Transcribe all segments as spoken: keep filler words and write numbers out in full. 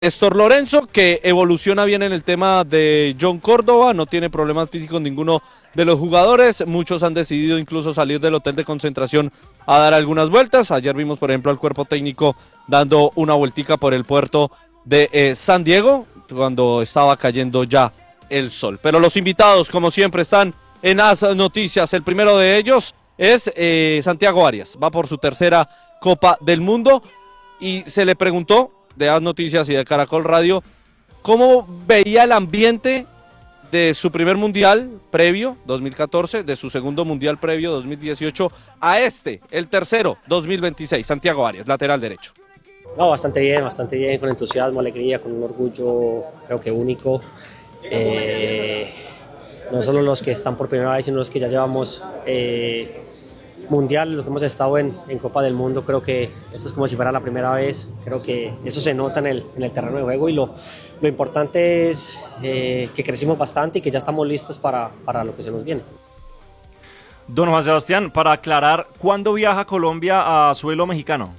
Néstor Lorenzo, que evoluciona bien en el tema de John Córdoba, no tiene problemas físicos ninguno de los jugadores, muchos han decidido incluso salir del hotel de concentración a dar algunas vueltas. Ayer vimos por ejemplo al cuerpo técnico dando una vueltica por el puerto de eh, San Diego, cuando estaba cayendo ya el sol. Pero los invitados, como siempre, están en As Noticias. El primero de ellos es eh, Santiago Arias, va por su tercera Copa del Mundo y se le preguntó de As Noticias y de Caracol Radio cómo veía el ambiente de su primer mundial previo, dos mil catorce, de su segundo mundial previo, dos mil dieciocho, a este, el tercero, dos mil veintiséis. Santiago Arias, lateral derecho. No, bastante bien, bastante bien, con entusiasmo, alegría, con un orgullo creo que único. Eh, no solo los que están por primera vez, sino los que ya llevamos eh, mundial, los que hemos estado en, en Copa del Mundo. Creo que esto es como si fuera la primera vez. Creo que eso se nota en el, en el terreno de juego y lo, lo importante es eh, que crecimos bastante y que ya estamos listos para, para lo que se nos viene. Don Juan Sebastián, para aclarar, ¿cuándo viaja Colombia a suelo mexicano?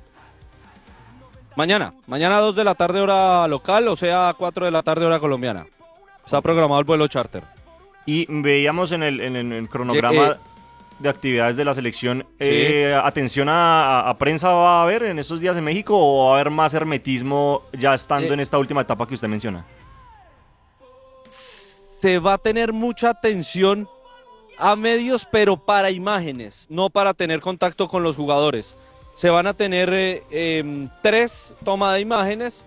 Mañana, mañana a dos de la tarde hora local, o sea a cuatro de la tarde hora colombiana. Está programado el vuelo charter. Y veíamos en el, en el cronograma eh, de actividades de la selección, sí. eh, ¿atención a, a prensa va a haber en estos días en México o va a haber más hermetismo ya estando eh, en esta última etapa que usted menciona? Se va a tener mucha atención a medios, pero para imágenes, no para tener contacto con los jugadores. Se van a tener eh, eh, tres tomas de imágenes,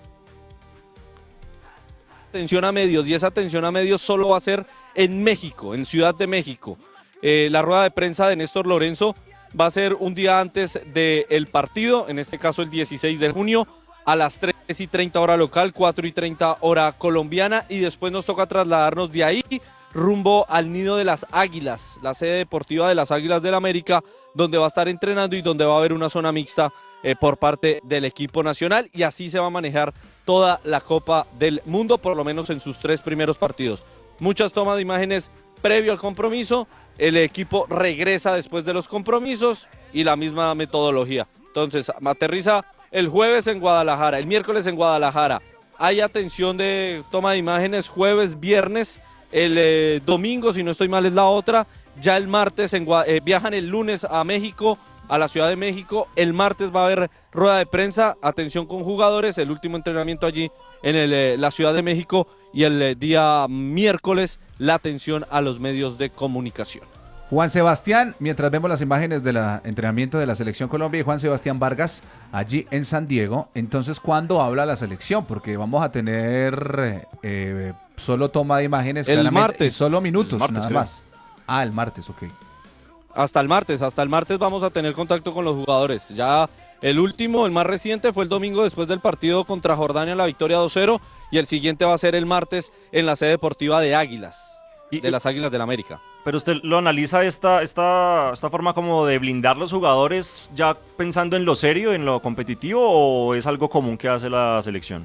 atención a medios, y esa atención a medios solo va a ser en México, en Ciudad de México. Eh, la rueda de prensa de Néstor Lorenzo va a ser un día antes del partido, en este caso el dieciséis de junio, a las tres y treinta hora local, cuatro y treinta hora colombiana, y después nos toca trasladarnos de ahí rumbo al Nido de las Águilas, la sede deportiva de las Águilas del América, donde va a estar entrenando y donde va a haber una zona mixta eh, por parte del equipo nacional, y así se va a manejar toda la Copa del Mundo, por lo menos en sus tres primeros partidos. Muchas tomas de imágenes previo al compromiso, el equipo regresa después de los compromisos y la misma metodología. Entonces, aterriza el jueves en Guadalajara, el miércoles en Guadalajara. Hay atención de toma de imágenes jueves, viernes, el eh, domingo, si no estoy mal, es la otra. Ya el martes en, eh, viajan el lunes a México, a la Ciudad de México. El martes va a haber rueda de prensa, atención con jugadores, el último entrenamiento allí en el, eh, la Ciudad de México, y el eh, día miércoles la atención a los medios de comunicación. Juan Sebastián, mientras vemos las imágenes del entrenamiento de la Selección Colombia y Juan Sebastián Vargas allí en San Diego, entonces ¿cuándo habla la selección? Porque vamos a tener eh, solo toma de imágenes, el martes, solo minutos, el martes, nada creo. más. Ah, el martes, ok. Hasta el martes, hasta el martes vamos a tener contacto con los jugadores. Ya el último, el más reciente, fue el domingo después del partido contra Jordania, la victoria dos cero, y el siguiente va a ser el martes en la sede deportiva de Águilas, y, de las Águilas del América. Pero usted lo analiza esta, esta, esta forma como de blindar los jugadores ya pensando en lo serio, en lo competitivo, ¿o es algo común que hace la selección?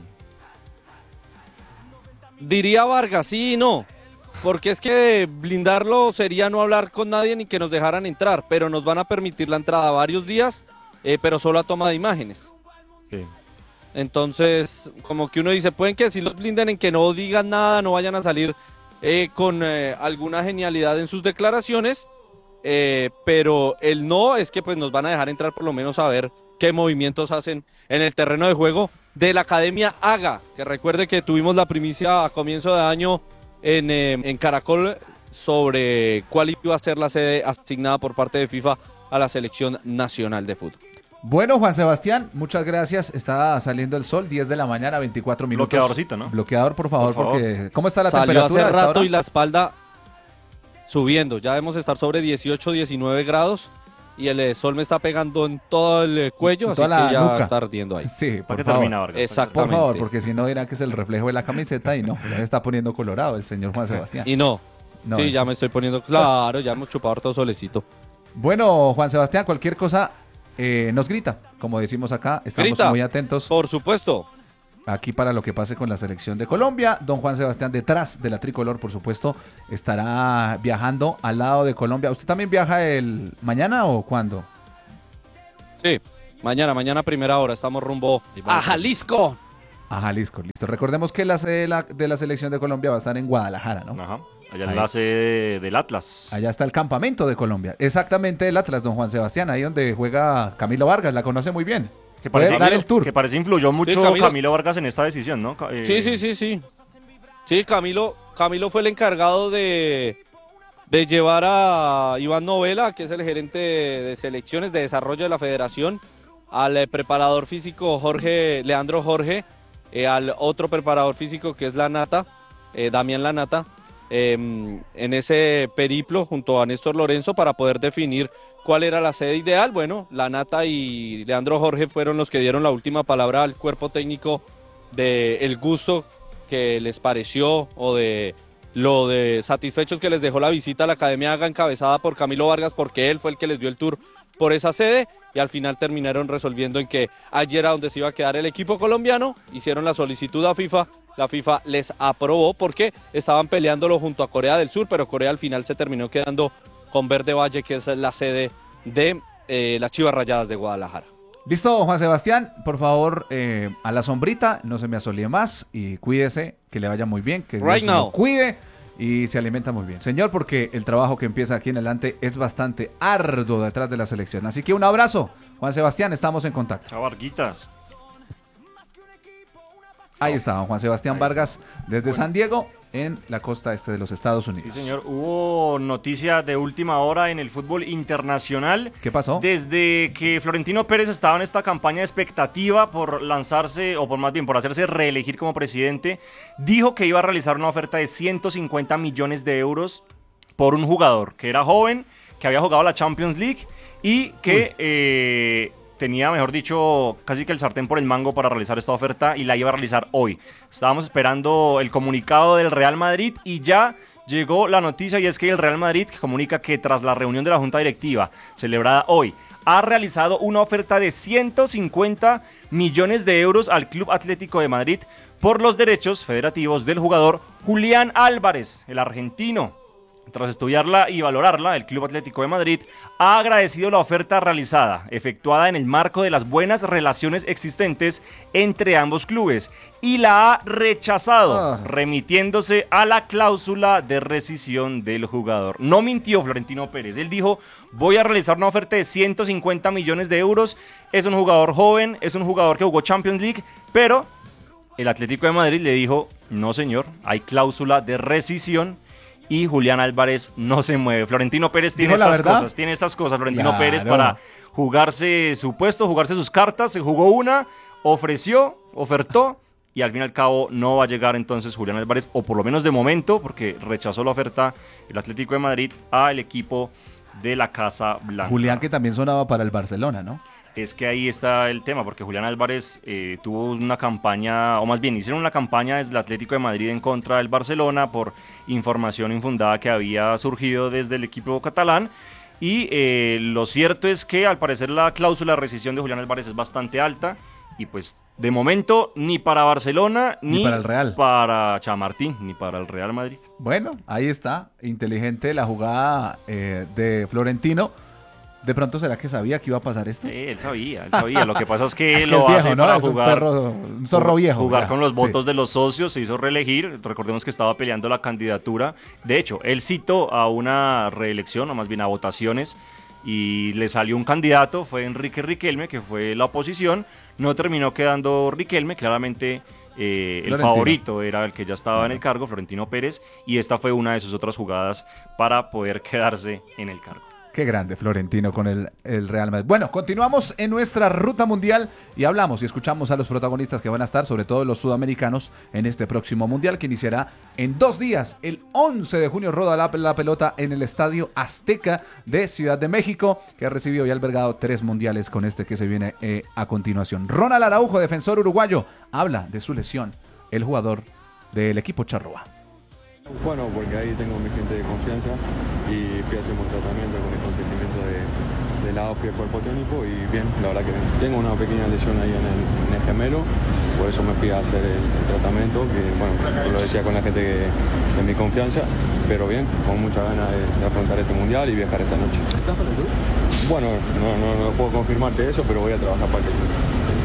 Diría Vargas, sí y no. Porque es que blindarlo sería no hablar con nadie ni que nos dejaran entrar, pero nos van a permitir la entrada varios días, eh, pero solo a toma de imágenes. Sí. Entonces, como que uno dice, pueden que si los blinden en que no digan nada, no vayan a salir eh, con eh, alguna genialidad en sus declaraciones, eh, pero el no es que pues nos van a dejar entrar por lo menos a ver qué movimientos hacen en el terreno de juego de la Academia AGA, que recuerde que tuvimos la primicia a comienzo de año En, eh, en Caracol sobre cuál iba a ser la sede asignada por parte de FIFA a la Selección Nacional de Fútbol. Bueno, Juan Sebastián, muchas gracias. Está saliendo el sol, diez de la mañana, veinticuatro minutos. Bloqueadorcito, ¿no? Bloqueador, por favor, por favor. porque ¿cómo está la Salió temperatura? hace rato y la espalda subiendo. Ya debemos estar sobre dieciocho, diecinueve grados. Y el eh, sol me está pegando en todo el eh, cuello, así que ya nuca. Está ardiendo ahí. Sí, por ¿Para qué favor. termina, Vargas? Exactamente. Por favor, porque si no dirán que es el reflejo de la camiseta y no, ya se está poniendo colorado el señor Juan Sebastián. Y no, No, sí, eso. ya me estoy poniendo, claro, ya hemos chupado todo solecito. Bueno, Juan Sebastián, cualquier cosa eh, nos grita, como decimos acá, estamos Grita. muy atentos Por supuesto. aquí para lo que pase con la selección de Colombia. Don Juan Sebastián, detrás de la tricolor, por supuesto, estará viajando al lado de Colombia. ¿Usted también viaja el mañana o cuándo? Sí, mañana, mañana a primera hora, estamos rumbo a Jalisco. A Jalisco, listo. Recordemos que la sede de la, de la selección de Colombia va a estar en Guadalajara, ¿no? Ajá, allá en la sede del Atlas. Allá está el campamento de Colombia. Exactamente el Atlas, don Juan Sebastián, ahí donde juega Camilo Vargas, la conoce muy bien. Que parece, dar el tour. Que parece influyó mucho sí, Camilo, Camilo Vargas en esta decisión, ¿no? Eh, sí, sí, sí, sí. Sí, Camilo, Camilo fue el encargado de, de llevar a Iván Novela, que es el gerente de, de selecciones de desarrollo de la federación, al eh, preparador físico Jorge, Leandro Jorge, eh, al otro preparador físico que es Lanata, eh, Damián Lanata, eh, en ese periplo junto a Néstor Lorenzo para poder definir cuál era la sede ideal. Bueno, Lanata y Leandro Jorge fueron los que dieron la última palabra al cuerpo técnico de el gusto que les pareció o de lo de satisfechos que les dejó la visita a la Academia Haga encabezada por Camilo Vargas, porque él fue el que les dio el tour por esa sede, y al final terminaron resolviendo en que allí era donde se iba a quedar el equipo colombiano. Hicieron la solicitud a FIFA, la FIFA les aprobó porque estaban peleándolo junto a Corea del Sur, pero Corea al final se terminó quedando con Verde Valle, que es la sede de eh, las Chivas Rayadas de Guadalajara. Listo, Juan Sebastián, por favor, eh, a la sombrita, no se me asolie más y cuídese, que le vaya muy bien, que Right Dios now. lo cuide y se alimenta muy bien. Señor, porque el trabajo que empieza aquí en adelante es bastante arduo detrás de la selección. Así que un abrazo, Juan Sebastián, estamos en contacto. Chao, Varguitas. Ahí está, Juan Sebastián Vargas, desde San Diego, en la costa este de los Estados Unidos. Sí, señor. Hubo noticia de última hora en el fútbol internacional. ¿Qué pasó? Desde que Florentino Pérez estaba en esta campaña de expectativa por lanzarse, o por más bien por hacerse reelegir como presidente, dijo que iba a realizar una oferta de ciento cincuenta millones de euros por un jugador que era joven, que había jugado la Champions League y que eh, tenía, mejor dicho, casi que el sartén por el mango para realizar esta oferta, y la iba a realizar hoy. Estábamos esperando el comunicado del Real Madrid y ya llegó la noticia, y es que el Real Madrid comunica que tras la reunión de la Junta Directiva celebrada hoy, ha realizado una oferta de ciento cincuenta millones de euros al Club Atlético de Madrid por los derechos federativos del jugador Julián Álvarez, el argentino. Tras estudiarla y valorarla, el Club Atlético de Madrid ha agradecido la oferta realizada, efectuada en el marco de las buenas relaciones existentes entre ambos clubes, y la ha rechazado, Ah. remitiéndose a la cláusula de rescisión del jugador. No mintió Florentino Pérez, él dijo: voy a realizar una oferta de ciento cincuenta millones de euros, es un jugador joven, es un jugador que jugó Champions League, pero el Atlético de Madrid le dijo: no señor, hay cláusula de rescisión, y Julián Álvarez no se mueve. Florentino Pérez tiene ¿Dijo la estas verdad? cosas, tiene estas cosas, Florentino Claro. Pérez, para jugarse su puesto, jugarse sus cartas. Se jugó una, ofreció, ofertó, y al fin y al cabo no va a llegar entonces Julián Álvarez, o por lo menos de momento, porque rechazó la oferta el Atlético de Madrid al equipo de la Casa Blanca. Julián, que también sonaba para el Barcelona, ¿no? Es que ahí está el tema, porque Julián Álvarez eh, tuvo una campaña, o más bien hicieron una campaña desde el Atlético de Madrid en contra del Barcelona por información infundada que había surgido desde el equipo catalán, y eh, lo cierto es que al parecer la cláusula de rescisión de Julián Álvarez es bastante alta, y pues de momento ni para Barcelona ni, Ni para el Real. para Chamartín, ni para el Real Madrid. Bueno, ahí está, inteligente la jugada eh, de Florentino. ¿De pronto será que sabía que iba a pasar esto? Sí, él sabía, él sabía. Lo que pasa es que Es que lo es viejo, hace ¿no? para Es un jugar, perro, un zorro viejo, jugar ya, con los sí. votos de los socios. Se hizo reelegir. Recordemos que estaba peleando la candidatura. De hecho, él citó a una reelección, o más bien a votaciones, y le salió un candidato, fue Enrique Riquelme, que fue la oposición. No terminó quedando Riquelme, claramente eh, el Florentino. favorito era el que ya estaba en el cargo, Florentino Pérez, y esta fue una de sus otras jugadas para poder quedarse en el cargo. Qué grande Florentino con el, el Real Madrid. Bueno, continuamos en nuestra ruta mundial y hablamos y escuchamos a los protagonistas que van a estar, sobre todo los sudamericanos, en este próximo mundial que iniciará en dos días. El once de junio roda la, la pelota en el Estadio Azteca de Ciudad de México, que ha recibido y ha albergado tres mundiales con este que se viene eh, a continuación. Ronald Araujo, defensor uruguayo, habla de su lesión, el jugador del equipo Charrúa. Bueno, porque ahí tengo mi gente de confianza y fui a hacer un tratamiento con el consentimiento de, de la O F I del cuerpo técnico, y bien, la verdad que tengo una pequeña lesión ahí en el, en el gemelo, por eso me fui a hacer el, el tratamiento, que bueno, lo decía con la gente que, de mi confianza, pero bien, con muchas ganas de, de afrontar este mundial y viajar esta noche. ¿Estás para el tour? Bueno, no, no, no puedo confirmarte eso, pero voy a trabajar para que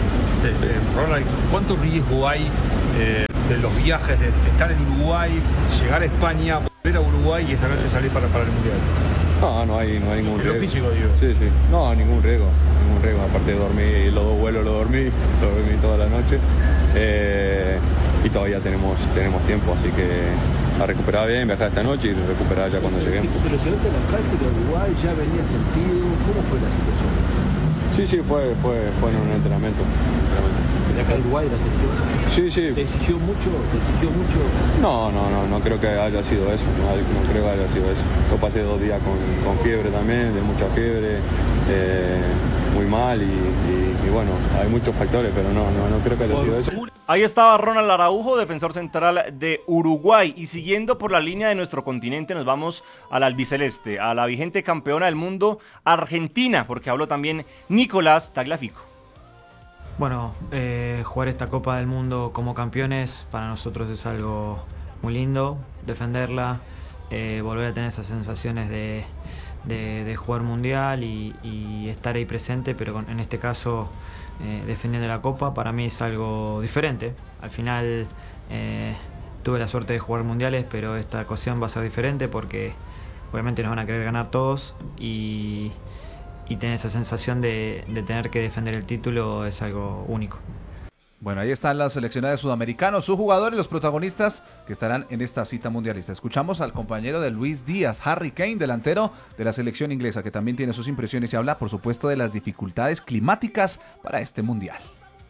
eh, Ronald, ¿cuánto riesgo hay eh, de los viajes, de estar en Uruguay, llegar a España, volver a Uruguay y esta noche salir para, para el Mundial? No, no hay, no hay ningún En lo riesgo. físico, digo. Sí, sí. No, ningún riesgo, ningún riesgo. Aparte de dormir, los dos vuelos lo dormí, lo dormí toda la noche. Eh, y todavía tenemos, tenemos tiempo, así que a recuperar bien, viajar esta noche y recuperar ya cuando lleguemos. Pero llegaste a la práctica de Uruguay, ya venía sentido, ¿cómo fue la situación? Sí, sí, fue, fue, fue en un entrenamiento. ¿De acá de Uruguay la selección? Sí, sí. ¿Te exigió mucho? ¿Te exigió mucho? No, no, no, no creo que haya sido eso, no, no creo que haya sido eso. Yo pasé dos días con, con fiebre también, de mucha fiebre, eh, muy mal y, y, y bueno, hay muchos factores, pero no, no, no creo que haya sido eso. Ahí estaba Ronald Araujo, defensor central de Uruguay. Y siguiendo por la línea de nuestro continente, nos vamos al albiceleste, a la vigente campeona del mundo, Argentina, porque habló también Nicolás Tagliafico. Bueno, eh, jugar esta Copa del Mundo como campeones para nosotros es algo muy lindo, defenderla, eh, volver a tener esas sensaciones de, de, de jugar mundial y, y estar ahí presente, pero con, en este caso eh, defendiendo la Copa, para mí es algo diferente. Al final eh, tuve la suerte de jugar mundiales, pero esta ocasión va a ser diferente porque obviamente nos van a querer ganar todos y... y tener esa sensación de, de tener que defender el título es algo único. Bueno, ahí están las seleccionadas sudamericanos, sus jugadores, los protagonistas que estarán en esta cita mundialista. Escuchamos al compañero de Luis Díaz, Harry Kane, delantero de la selección inglesa, que también tiene sus impresiones y habla, por supuesto, de las dificultades climáticas para este mundial.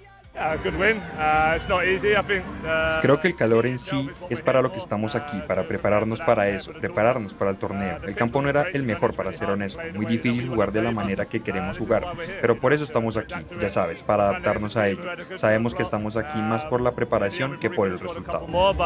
Creo que el calor en sí es para lo que estamos aquí, para prepararnos para eso, prepararnos para el torneo. El campo no era el mejor, para ser honesto, muy difícil jugar de la manera que queremos jugar, pero por eso estamos aquí, ya sabes, para adaptarnos a ello. Sabemos que estamos aquí más por la preparación que por el resultado.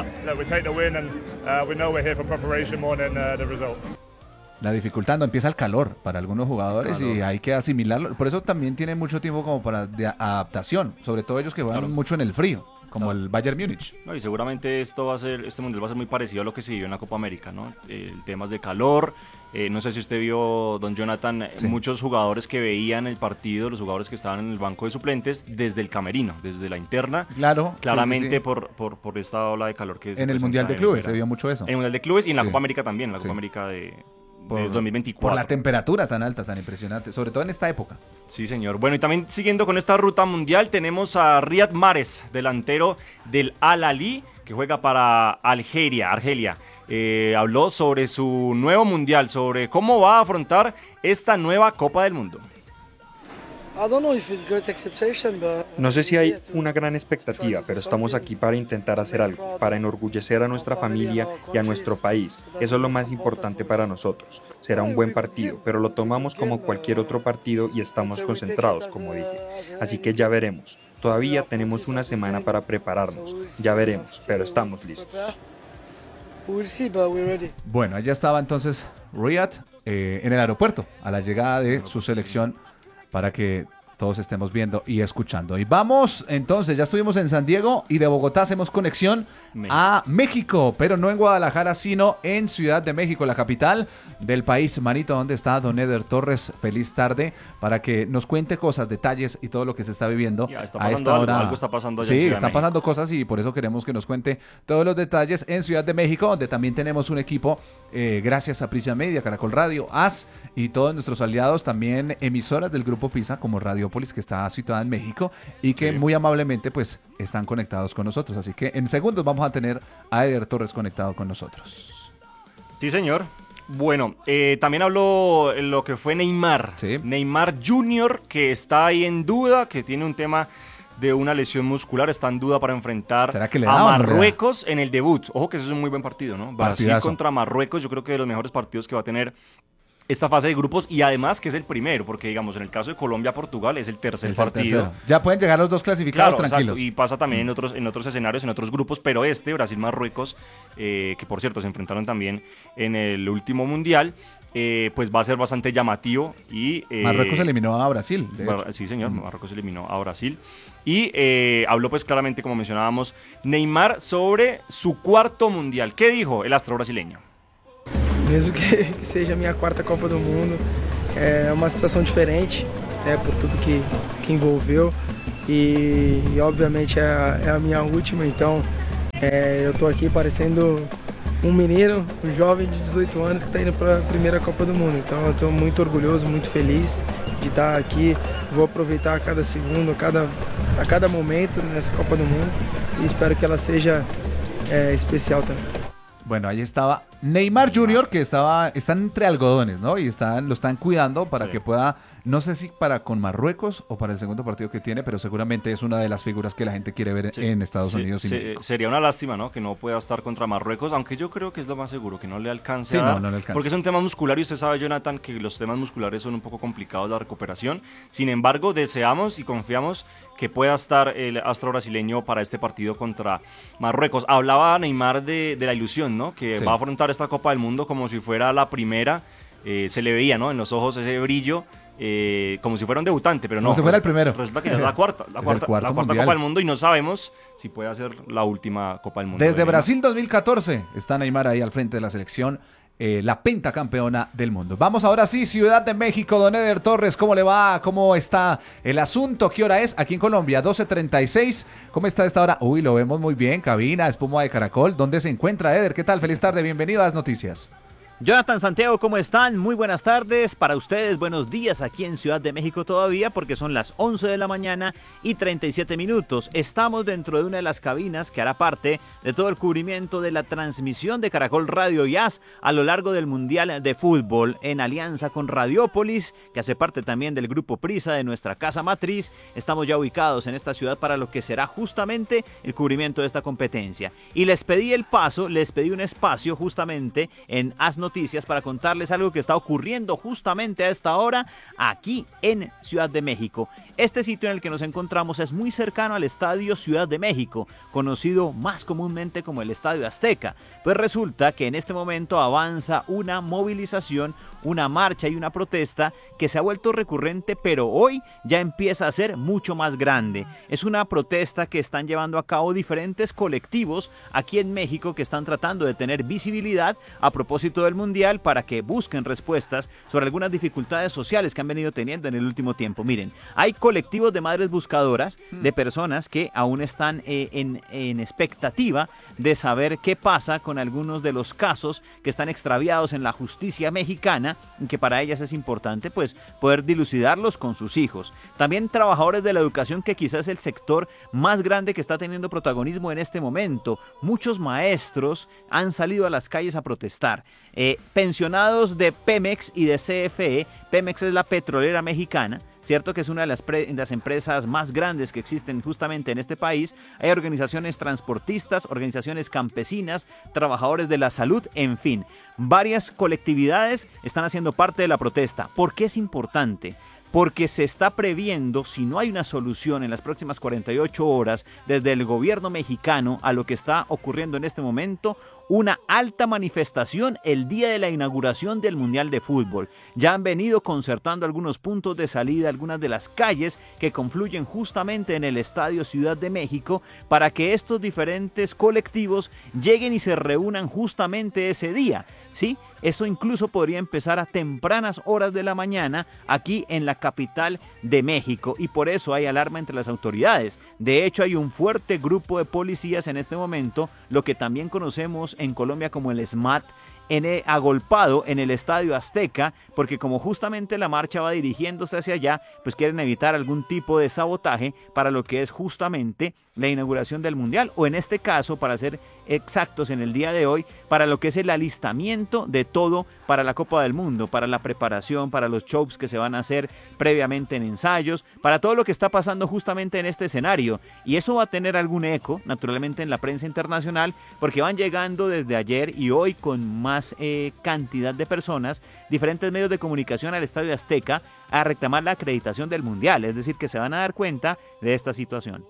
La dificultad no empieza el calor para algunos jugadores calor. Y hay que asimilarlo. Por eso también tiene mucho tiempo como para de adaptación, sobre todo ellos que juegan claro. mucho en el frío, como claro. el Bayern Múnich. No, y seguramente esto va a ser, este mundial va a ser muy parecido a lo que se vivió en la Copa América, ¿no? Eh, temas de calor. Eh, no sé si usted vio, don Jonathan, sí. muchos jugadores que veían el partido, los jugadores que estaban en el banco de suplentes desde el camerino, desde la interna. Claro. Claramente sí, sí, sí. Por, por, por esta ola de calor que en el Mundial de Clubes se vio mucho eso. En el Mundial de Clubes y en la sí. Copa América también, en la Copa sí. América de... Por, dos mil veinticuatro. Por la temperatura tan alta, tan impresionante, sobre todo en esta época. Sí, señor. Bueno, y también siguiendo con esta ruta mundial, tenemos a Riyad Mahrez, delantero del Al-Ahly, que juega para Algeria. Argelia. Eh, habló sobre su nuevo mundial, sobre cómo va a afrontar esta nueva Copa del Mundo. No sé si hay una gran expectativa, pero estamos aquí para intentar hacer algo, para enorgullecer a nuestra familia y a nuestro país. Eso es lo más importante para nosotros. Será un buen partido, pero lo tomamos como cualquier otro partido y estamos concentrados, como dije. Así que ya veremos. Todavía tenemos una semana para prepararnos. Ya veremos, pero estamos listos. Bueno, allá estaba entonces Riyad eh, en el aeropuerto a la llegada de su selección, para que todos estemos viendo y escuchando. Y vamos, entonces, ya estuvimos en San Diego y de Bogotá hacemos conexión México. a México, pero no en Guadalajara, sino en Ciudad de México, la capital del país. Manito, ¿dónde está don Eder Torres? Feliz tarde, para que nos cuente cosas, detalles y todo lo que se está viviendo ya, está a esta algo, hora. Algo está pasando allá sí, en Ciudad están de México. pasando cosas y por eso queremos que nos cuente todos los detalles en Ciudad de México, donde también tenemos un equipo, eh, gracias a Prisa Media, Caracol Radio, A S y todos nuestros aliados, también emisoras del Grupo Pisa, como Radiopolis, que está situada en México y que sí. muy amablemente pues están conectados con nosotros. Así que en segundos vamos a tener a Eder Torres conectado con nosotros. Sí, señor. Bueno, eh, también habló lo que fue Neymar. Sí. Neymar junior, que está ahí en duda, que tiene un tema de una lesión muscular, está en duda para enfrentar ¿Será que le a da Marruecos en el debut. Ojo que ese es un muy buen partido, ¿no? Brasil Partidazo. Contra Marruecos, yo creo que de los mejores partidos que va a tener esta fase de grupos, y además que es el primero, porque digamos en el caso de Colombia-Portugal es el tercer es el partido. Tercero. Ya pueden llegar los dos clasificados claro, tranquilos. Exacto, y pasa también en otros, en otros escenarios, en otros grupos, pero este, Brasil-Marruecos, eh, que por cierto se enfrentaron también en el último Mundial, eh, pues va a ser bastante llamativo. Y eh, Marruecos eliminó a Brasil, de Bar- hecho. Sí, señor, Mm. Marruecos eliminó a Brasil. Y eh, habló pues claramente, como mencionábamos, Neymar sobre su cuarto Mundial. ¿Qué dijo el astro brasileño? Mesmo que, que seja a minha quarta Copa do Mundo, é uma situação diferente, né, por tudo que, que envolveu, e, e obviamente é a, é a minha última, então é, eu estou aqui parecendo um menino, um jovem de dezoito anos que está indo para a primeira Copa do Mundo. Então eu estou muito orgulhoso, muito feliz de estar aqui. Vou aproveitar a cada segundo, a cada, a cada momento nessa Copa do Mundo y espero que ela seja eh, especial también. Bueno, ahí estaba Neymar junior, que estaba, están entre algodones, ¿no? Y están, lo están cuidando para sí. que pueda, no sé si para con Marruecos o para el segundo partido que tiene, pero seguramente es una de las figuras que la gente quiere ver sí. en Estados sí. Unidos. Y sí. Sería una lástima, ¿no? Que no pueda estar contra Marruecos, aunque yo creo que es lo más seguro, que no le alcance sí, a dar, no, no le alcance. Porque es un tema muscular y usted sabe, Jonathan, que los temas musculares son un poco complicados la recuperación. Sin embargo, deseamos y confiamos que pueda estar el astro brasileño para este partido contra Marruecos. Hablaba Neymar de, de la ilusión, ¿no? Que sí. va a afrontar esta Copa del Mundo como si fuera la primera, eh, se le veía, ¿no? En los ojos ese brillo, eh, como si fuera un debutante, pero no. Como si fuera el primero. Resulta que es la cuarta, la cuarta, la cuarta Copa del Mundo y no sabemos si puede hacer la última Copa del Mundo. Desde Brasil dos mil catorce está Neymar ahí al frente de la selección, eh, la pentacampeona del mundo. Vamos ahora sí, Ciudad de México, don Eder Torres, ¿cómo le va? ¿Cómo está el asunto? ¿Qué hora es? Aquí en Colombia, doce treinta y seis. ¿Cómo está esta hora? Uy, lo vemos muy bien, cabina, espuma de caracol. ¿Dónde se encuentra Eder? ¿Qué tal? Feliz tarde, bienvenido a las noticias. Jonathan, Santiago, ¿cómo están? Muy buenas tardes para ustedes, buenos días aquí en Ciudad de México todavía, porque son las once de la mañana y treinta y siete minutos. Estamos dentro de una de las cabinas que hará parte de todo el cubrimiento de la transmisión de Caracol Radio y A S a lo largo del Mundial de Fútbol, en alianza con Radiópolis, que hace parte también del Grupo Prisa de nuestra casa matriz. Estamos ya ubicados en esta ciudad para lo que será justamente el cubrimiento de esta competencia. Y les pedí el paso, les pedí un espacio justamente en A S Noticias Noticias para contarles algo que está ocurriendo justamente a esta hora aquí en Ciudad de México. Este sitio en el que nos encontramos es muy cercano al Estadio Ciudad de México, conocido más comúnmente como el Estadio Azteca. Pues resulta que en este momento avanza una movilización, una marcha y una protesta que se ha vuelto recurrente, pero hoy ya empieza a ser mucho más grande. Es una protesta que están llevando a cabo diferentes colectivos aquí en México que están tratando de tener visibilidad a propósito del Mundial para que busquen respuestas sobre algunas dificultades sociales que han venido teniendo en el último tiempo. Miren, hay colectivos de madres buscadoras, de personas que aún están eh, en, en expectativa de saber qué pasa con algunos de los casos que están extraviados en la justicia mexicana, y que para ellas es importante pues poder dilucidarlos con sus hijos. También trabajadores de la educación, que quizás es el sector más grande que está teniendo protagonismo en este momento. Muchos maestros han salido a las calles a protestar. Eh, pensionados de Pemex y de C F E. Pemex es la petrolera mexicana, cierto que es una de las, pre, de las empresas más grandes que existen justamente en este país. Hay organizaciones transportistas, organizaciones campesinas, trabajadores de la salud, en fin. Varias colectividades están haciendo parte de la protesta. ¿Por qué es importante? Porque se está previendo, si no hay una solución en las próximas cuarenta y ocho horas desde el gobierno mexicano a lo que está ocurriendo en este momento, una alta manifestación el día de la inauguración del Mundial de Fútbol. Ya han venido concertando algunos puntos de salida, algunas de las calles que confluyen justamente en el Estadio Ciudad de México, para que estos diferentes colectivos lleguen y se reúnan justamente ese día, ¿sí? Eso incluso podría empezar a tempranas horas de la mañana aquí en la capital de México, y por eso hay alarma entre las autoridades. De hecho, hay un fuerte grupo de policías en este momento, lo que también conocemos en Colombia como el SMAT, en el, agolpado en el Estadio Azteca, porque como justamente la marcha va dirigiéndose hacia allá, pues quieren evitar algún tipo de sabotaje para lo que es justamente la inauguración del Mundial, o en este caso, para ser exactos, en el día de hoy, para lo que es el alistamiento de todo para la Copa del Mundo, para la preparación, para los shows que se van a hacer previamente en ensayos, para todo lo que está pasando justamente en este escenario. Y eso va a tener algún eco, naturalmente, en la prensa internacional, porque van llegando desde ayer y hoy con más eh, cantidad de personas, diferentes medios de comunicación al Estadio Azteca, a reclamar la acreditación del Mundial, es decir, que se van a dar cuenta de esta situación.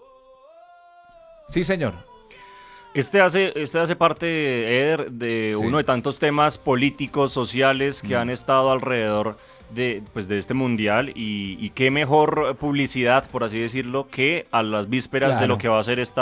Sí, señor. Este hace, este hace parte, Eder, de sí. uno de tantos temas políticos, sociales que mm. han estado alrededor de, pues, de este mundial, y, y qué mejor publicidad, por así decirlo, que a las vísperas claro. de lo que va a ser esta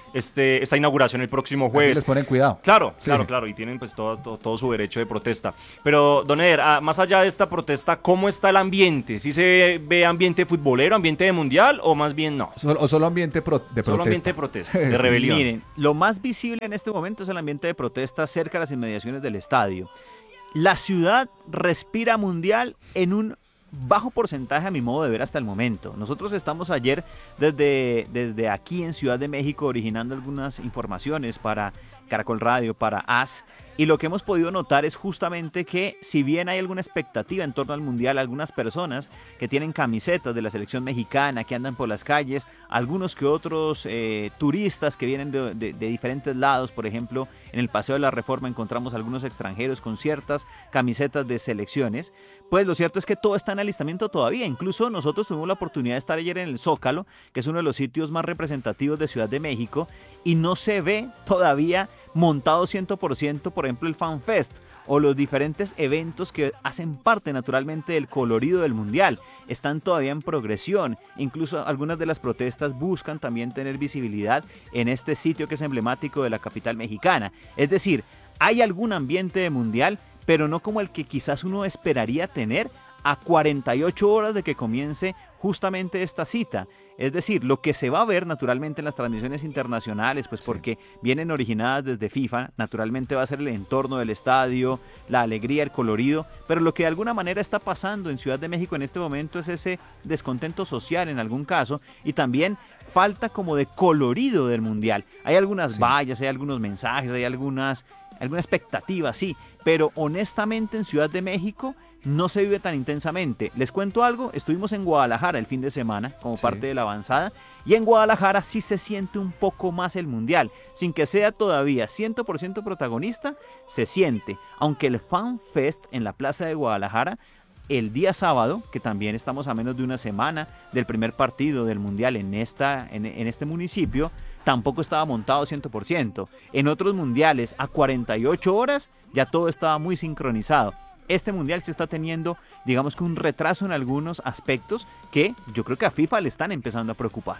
este, esta inauguración el próximo jueves. Así les ponen cuidado. Claro, Sí. claro, claro, y tienen pues todo, todo, todo su derecho de protesta. Pero, don Eder, ah, más allá de esta protesta, ¿cómo está el ambiente? ¿Sí se ve ambiente futbolero, ambiente de mundial o más bien no? Solo, o solo ambiente pro- de Solo protesta. ambiente de protesta, de Sí. rebelión. Miren, lo más visible en este momento es el ambiente de protesta cerca de las inmediaciones del estadio. La ciudad respira mundial en un bajo porcentaje a mi modo de ver hasta el momento. Nosotros estamos ayer desde, desde aquí en Ciudad de México originando algunas informaciones para Caracol Radio, para A S, y lo que hemos podido notar es justamente que si bien hay alguna expectativa en torno al Mundial, algunas personas que tienen camisetas de la selección mexicana, que andan por las calles, algunos que otros eh, turistas que vienen de, de, de diferentes lados, por ejemplo, en el Paseo de la Reforma encontramos algunos extranjeros con ciertas camisetas de selecciones. Pues lo cierto es que todo está en alistamiento todavía. Incluso nosotros tuvimos la oportunidad de estar ayer en el Zócalo, que es uno de los sitios más representativos de Ciudad de México, y no se ve todavía montado cien por ciento, por ejemplo, el Fan Fest o los diferentes eventos que hacen parte naturalmente del colorido del Mundial. Están todavía en progresión. Incluso algunas de las protestas buscan también tener visibilidad en este sitio que es emblemático de la capital mexicana. Es decir, hay algún ambiente de Mundial, pero no como el que quizás uno esperaría tener a cuarenta y ocho horas de que comience justamente esta cita. Es decir, lo que se va a ver naturalmente en las transmisiones internacionales, pues porque vienen originadas desde FIFA, naturalmente va a ser el entorno del estadio, la alegría, el colorido, pero lo que de alguna manera está pasando en Ciudad de México en este momento es ese descontento social en algún caso, y también falta como de colorido del Mundial. Hay algunas sí. vallas, hay algunos mensajes, hay algunas, alguna expectativa, sí, pero honestamente en Ciudad de México no se vive tan intensamente. Les cuento algo, estuvimos en Guadalajara el fin de semana como sí. parte de la avanzada, y en Guadalajara sí se siente un poco más el Mundial, sin que sea todavía cien por ciento protagonista, se siente, aunque el Fan Fest en la Plaza de Guadalajara el día sábado, que también estamos a menos de una semana del primer partido del Mundial en, esta, en, en este municipio, tampoco estaba montado cien por ciento. En otros mundiales a cuarenta y ocho horas ya todo estaba muy sincronizado. Este mundial se está teniendo, digamos que un retraso en algunos aspectos que yo creo que a FIFA le están empezando a preocupar.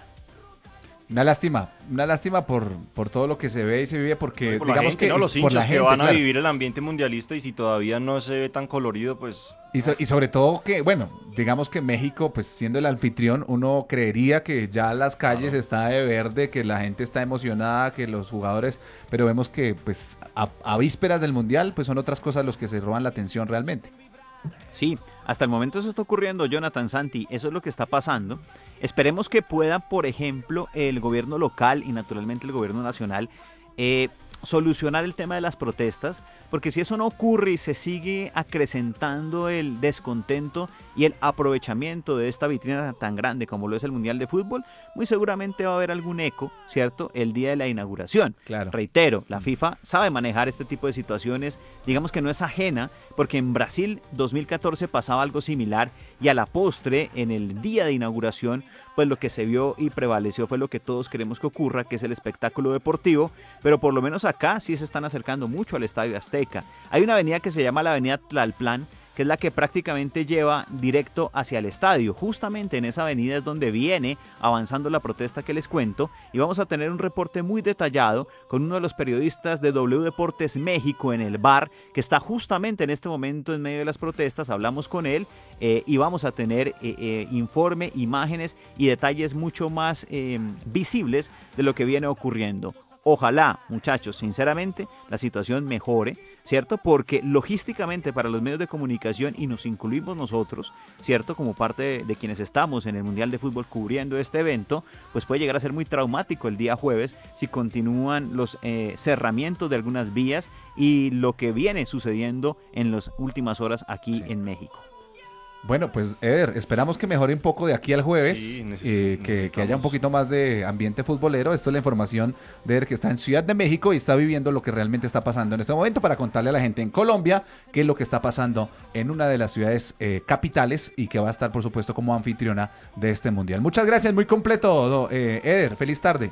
Una lástima, una lástima por, por todo lo que se ve y se vive, porque por digamos gente, que ¿no? Los por hinchas la que gente, van claro. a vivir el ambiente mundialista, y si todavía no se ve tan colorido, pues... Y, so, y sobre todo que, bueno, digamos que México, pues siendo el anfitrión, uno creería que ya las calles claro. está de verde, que la gente está emocionada, que los jugadores, pero vemos que pues a, a vísperas del Mundial, pues son otras cosas los que se roban la atención realmente. Sí, hasta el momento eso está ocurriendo, Jonathan, Santi, eso es lo que está pasando. Esperemos que pueda, por ejemplo, el gobierno local y naturalmente el gobierno nacional eh, solucionar el tema de las protestas, porque si eso no ocurre y se sigue acrecentando el descontento y el aprovechamiento de esta vitrina tan grande como lo es el Mundial de Fútbol, muy seguramente va a haber algún eco, ¿cierto?, el día de la inauguración. Claro. Reitero, la FIFA sabe manejar este tipo de situaciones, digamos que no es ajena, porque en Brasil dos mil catorce pasaba algo similar, y a la postre, en el día de inauguración, pues lo que se vio y prevaleció fue lo que todos queremos que ocurra, que es el espectáculo deportivo, pero por lo menos acá sí se están acercando mucho al Estadio Azteca. Hay una avenida que se llama la avenida Tlalpan, que es la que prácticamente lleva directo hacia el estadio. Justamente en esa avenida es donde viene avanzando la protesta que les cuento, y vamos a tener un reporte muy detallado con uno de los periodistas de W Deportes México en el B A R, que está justamente en este momento en medio de las protestas. Hablamos con él eh, y vamos a tener eh, eh, informe, imágenes y detalles mucho más eh, visibles de lo que viene ocurriendo. Ojalá, muchachos, sinceramente, la situación mejore, ¿cierto? Porque logísticamente para los medios de comunicación, y nos incluimos nosotros, ¿cierto? Como parte de, de quienes estamos en el Mundial de Fútbol cubriendo este evento, pues puede llegar a ser muy traumático el día jueves si continúan los eh, cerramientos de algunas vías y lo que viene sucediendo en las últimas horas aquí sí. en México. Bueno, pues Eder, esperamos que mejore un poco de aquí al jueves, sí, eh, que, que haya un poquito más de ambiente futbolero. Esto es la información de Eder, que está en Ciudad de México y está viviendo lo que realmente está pasando en este momento, para contarle a la gente en Colombia qué es lo que está pasando en una de las ciudades eh, capitales, y que va a estar, por supuesto, como anfitriona de este Mundial. Muchas gracias, muy completo, eh, Eder, feliz tarde.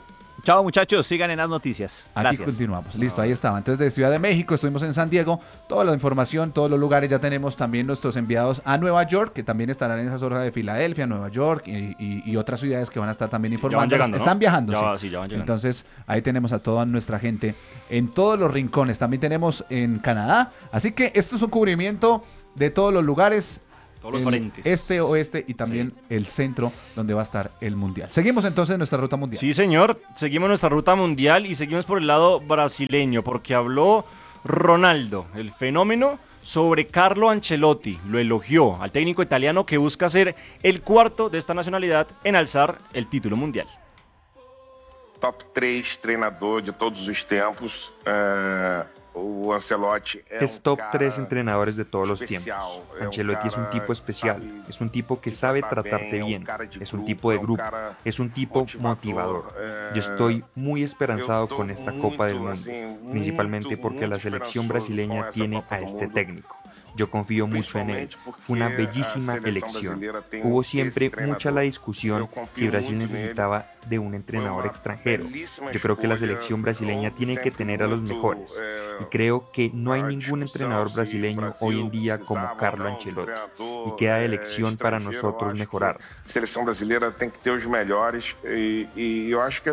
Chao, muchachos, sigan en las noticias. Aquí Gracias. continuamos. Listo, ahí estaba. Entonces, de Ciudad de México, estuvimos en San Diego. Toda la información, todos los lugares. Ya tenemos también nuestros enviados a Nueva York, que también estarán en esas horas de Filadelfia, Nueva York y, y, y otras ciudades que van a estar también informando. llegando, ¿no? Están viajando, ya sí. va, sí, ya van llegando. Entonces, ahí tenemos a toda nuestra gente en todos los rincones. También tenemos en Canadá. Así que esto es un cubrimiento de todos los lugares. Todos los el frentes. Este, oeste y también sí. el centro donde va a estar el mundial. Seguimos entonces nuestra ruta mundial. Sí, señor. Seguimos nuestra ruta mundial y seguimos por el lado brasileño porque habló Ronaldo, el fenómeno, sobre Carlo Ancelotti. Lo elogió al técnico italiano que busca ser el cuarto de esta nacionalidad en alzar el título mundial. Top tres treinador de todos los tiempos. Uh... Es top tres entrenadores de todos los tiempos. Ancelotti es un tipo especial, es un tipo que sabe tratarte bien, es un tipo de grupo, es un tipo motivador. Yo estoy muy esperanzado con esta Copa del Mundo, principalmente porque la selección brasileña tiene a este técnico. Yo confío mucho en él. Fue una bellísima elección. Hubo siempre mucha la discusión si Brasil necesitaba de un entrenador extranjero. Yo creo que la selección brasileña tiene que tener a los mejores. Y creo que no hay ningún entrenador brasileño hoy en día como Carlo Ancelotti. Y queda elección para nosotros mejorar. La selección brasileña tiene que tener los mejores. Y yo acho que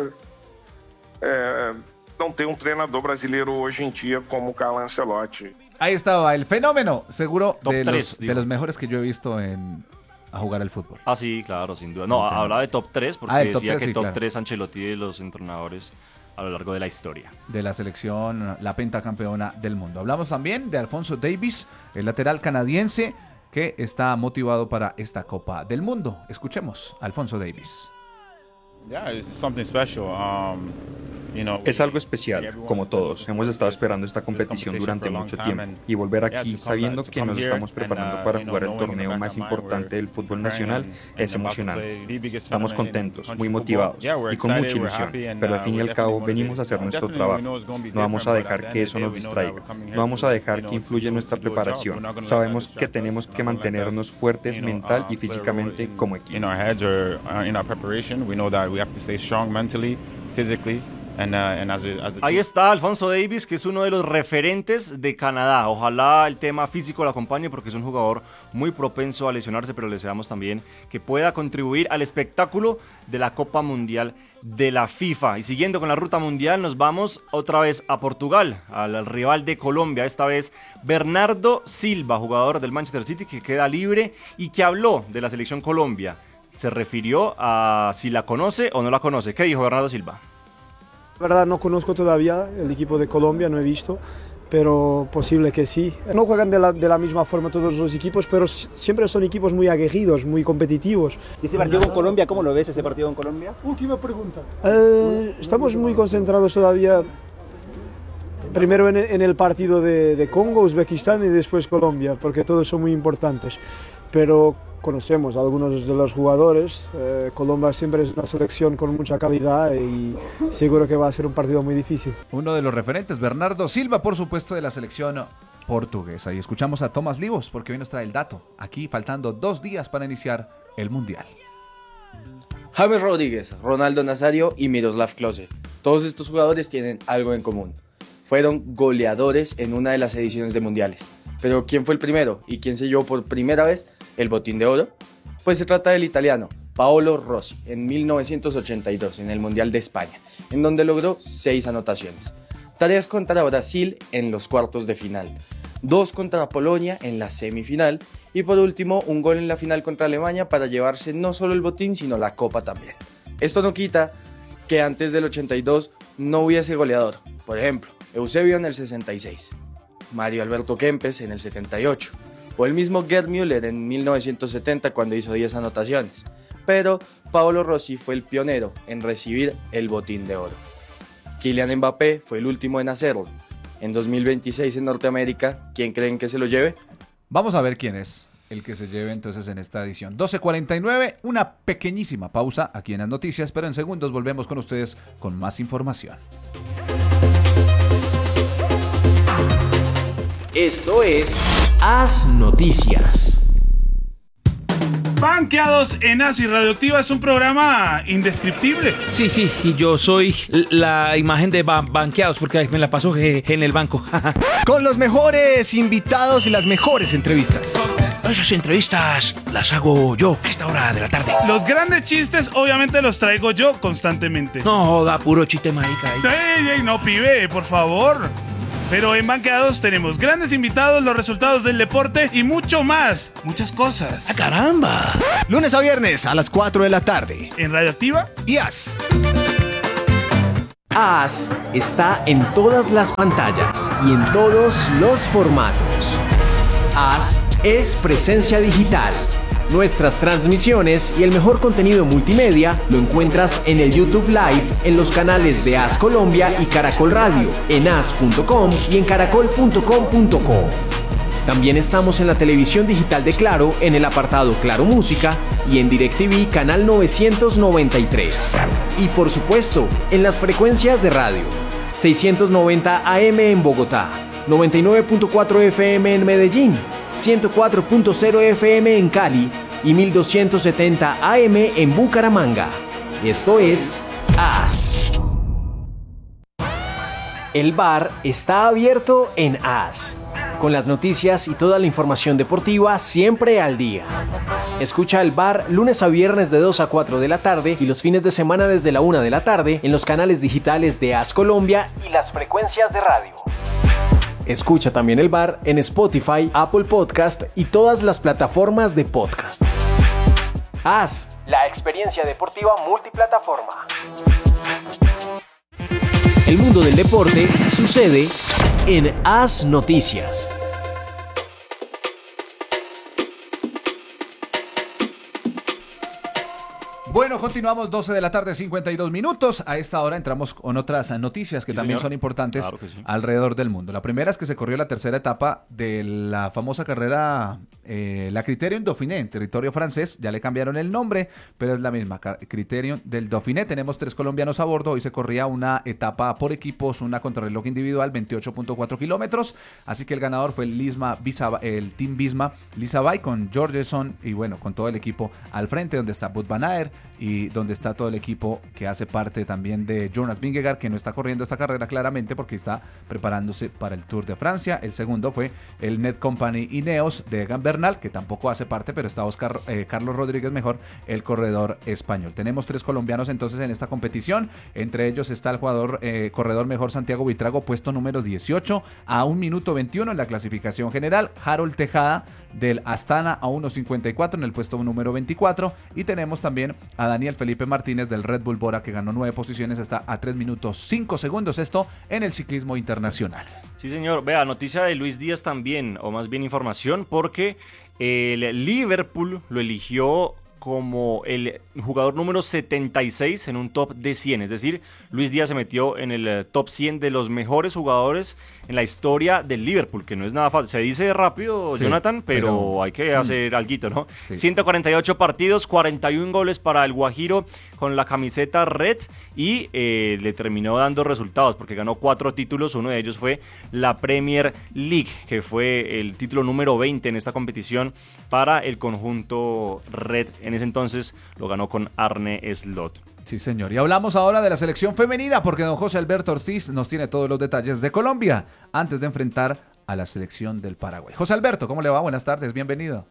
no tem un entrenador brasileño hoy en día como Carlo Ancelotti. Ahí estaba el fenómeno, seguro Top de, tres, los, digo. de los mejores que yo he visto en, a jugar al fútbol. Ah, sí, claro, sin duda. No, hablaba de top tres porque Ah, el top decía tres, que sí, top claro. tres Ancelotti de los entrenadores a lo largo de la historia. De la selección, la pentacampeona del mundo. Hablamos también de Alphonso Davies, el lateral canadiense que está motivado para esta Copa del Mundo. Escuchemos a Alphonso Davies. Yeah, it's something special. Um, you know, Es algo especial, como todos. Hemos estado esperando esta competición durante mucho tiempo y volver aquí sabiendo que nos estamos preparando para jugar el torneo más importante del fútbol nacional es emocionante. Estamos contentos, muy motivados y con mucha ilusión, pero al fin y al cabo venimos a hacer nuestro trabajo. No vamos a dejar que eso nos distraiga, no vamos a dejar que influya en nuestra preparación. Sabemos que tenemos que mantenernos fuertes mental y físicamente como equipo. In our heads or uh, in our preparation, we know that we have to stay strong mentally, physically. And, uh, and as a, as a Ahí está Alphonso Davies, que es uno de los referentes de Canadá. Ojalá el tema físico lo acompañe porque es un jugador muy propenso a lesionarse, pero le deseamos también que pueda contribuir al espectáculo de la Copa Mundial de la FIFA. Y siguiendo con la ruta mundial, nos vamos otra vez a Portugal, al, al rival de Colombia, esta vez Bernardo Silva, jugador del Manchester City que queda libre y que habló de la selección Colombia. Se refirió a si la conoce o no la conoce. ¿Qué dijo Bernardo Silva? La verdad no conozco todavía el equipo de Colombia, no he visto, pero posible que sí. No juegan de la, de la misma forma todos los equipos, pero siempre son equipos muy aguerridos, muy competitivos. ¿Y ese partido con Colombia, cómo lo ves ese partido con Colombia? Última pregunta. Eh, estamos muy concentrados todavía, primero en, en el partido de, de Congo, Uzbekistán y después Colombia, porque todos son muy importantes. Pero conocemos a algunos de los jugadores. Eh, Colombia siempre es una selección con mucha calidad y seguro que va a ser un partido muy difícil. Uno de los referentes, Bernardo Silva, por supuesto, de la selección portuguesa. Y escuchamos a Tomás Livos porque hoy nos trae el dato. Aquí faltando dos días para iniciar el Mundial. James Rodríguez, Ronaldo Nazario y Miroslav Klose. Todos estos jugadores tienen algo en común. Fueron goleadores en una de las ediciones de Mundiales. Pero ¿quién fue el primero? ¿Y quién se llevó por primera vez el botín de oro? Pues se trata del italiano Paolo Rossi en mil novecientos ochenta y dos en el Mundial de España, en donde logró seis anotaciones. Tres contra Brasil en los cuartos de final, dos contra Polonia en la semifinal y por último un gol en la final contra Alemania para llevarse no solo el botín sino la copa también. Esto no quita que antes del ochenta y dos no hubiese goleador. Por ejemplo, Eusebio en el sesenta y seis, Mario Alberto Kempes en el setenta y ocho o el mismo Gerd Müller en mil novecientos setenta cuando hizo diez anotaciones. Pero Paolo Rossi fue el pionero en recibir el botín de oro. Kylian Mbappé fue el último en hacerlo. En dos mil veintiséis en Norteamérica, ¿quién creen que se lo lleve? Vamos a ver quién es el que se lleve entonces en esta edición. doce cuarenta y nueve, una pequeñísima pausa aquí en las noticias, pero en segundos volvemos con ustedes con más información. Esto es Haz Noticias. Banqueados en A S y Radioactiva es un programa indescriptible. Sí, sí, y yo soy la imagen de ba- Banqueados porque me la paso en el banco. Con los mejores invitados y las mejores entrevistas. Esas entrevistas las hago yo a esta hora de la tarde. Los grandes chistes obviamente los traigo yo constantemente. No, da puro chiste marica. Ey, ey, no, pibe, por favor. Pero en Banqueados tenemos grandes invitados, los resultados del deporte y mucho más. Muchas cosas. ¡Ah, caramba! Lunes a viernes a las cuatro de la tarde. En Radioactiva y A S. A S está en todas las pantallas y en todos los formatos. A S es presencia digital. Nuestras transmisiones y el mejor contenido multimedia lo encuentras en el YouTube Live, en los canales de A S Colombia y Caracol Radio, en a s punto com y en caracol punto com punto co. También estamos en la televisión digital de Claro, en el apartado Claro Música y en DirecTV canal novecientos noventa y tres. Y por supuesto, en las frecuencias de radio, seiscientos noventa A M en Bogotá, noventa y nueve punto cuatro F M en Medellín, ciento cuatro punto cero F M en Cali y mil doscientos setenta A M en Bucaramanga. Esto es A S. El bar está abierto en A S, con las noticias y toda la información deportiva siempre al día. Escucha el bar lunes a viernes de dos a cuatro de la tarde y los fines de semana desde la una de la tarde en los canales digitales de A S Colombia y las frecuencias de radio. Escucha también el bar en Spotify, Apple Podcast y todas las plataformas de podcast. A S, la experiencia deportiva multiplataforma. El mundo del deporte sucede en A S Noticias. Bueno, continuamos, doce de la tarde, cincuenta y dos minutos. A esta hora entramos con otras noticias que Sí, también señor. son importantes Claro que sí. alrededor del mundo. La primera es que se corrió la tercera etapa de la famosa carrera, eh, la Criterium Dauphiné, en territorio francés. Ya le cambiaron el nombre, pero es la misma, ca- Criterium del Dauphiné. Tenemos tres colombianos a bordo. Hoy se corría una etapa por equipos, una contrarreloj individual, veintiocho punto cuatro kilómetros. Así que el ganador fue el, Lisma, Visa- el Team Visma Lisabay con Georgeson y bueno, con todo el equipo al frente, donde está Wout van Aert y donde está todo el equipo que hace parte también de Jonas Vingegaard, que no está corriendo esta carrera claramente porque está preparándose para el Tour de Francia. El segundo fue el Net Company Ineos de Egan Bernal, que tampoco hace parte, pero está Oscar, eh, Carlos Rodríguez Mejor, el corredor español. Tenemos tres colombianos entonces en esta competición, entre ellos está el jugador eh, corredor mejor Santiago Buitrago, puesto número dieciocho a un minuto veintiuno en la clasificación general. Harold Tejada del Astana a uno cincuenta y cuatro en el puesto número veinticuatro, y tenemos también a Daniel Felipe Martínez del Red Bull Bora, que ganó nueve posiciones, está a tres minutos cinco segundos, esto en el ciclismo internacional. Sí, señor. Vea, noticia de Luis Díaz también, o más bien información, porque el Liverpool lo eligió como el jugador número setenta y seis en un top de cien, es decir, Luis Díaz se metió en el eh, top cien de los mejores jugadores en la historia del Liverpool, que no es nada fácil, se dice rápido, Sí, Jonathan, pero, pero- hay que hacer mm. alguito, ¿no? Sí. ciento cuarenta y ocho partidos, cuarenta y uno goles para el Guajiro con la camiseta red y eh, le terminó dando resultados porque ganó cuatro títulos, uno de ellos fue la Premier League, que fue el título número veinte en esta competición para el conjunto red. En ese entonces lo ganó con Arne Slot. Sí, señor. Y hablamos ahora de la selección femenina porque don José Alberto Ortiz nos tiene todos los detalles de Colombia antes de enfrentar a la selección del Paraguay. José Alberto, ¿cómo le va? Buenas tardes, bienvenido.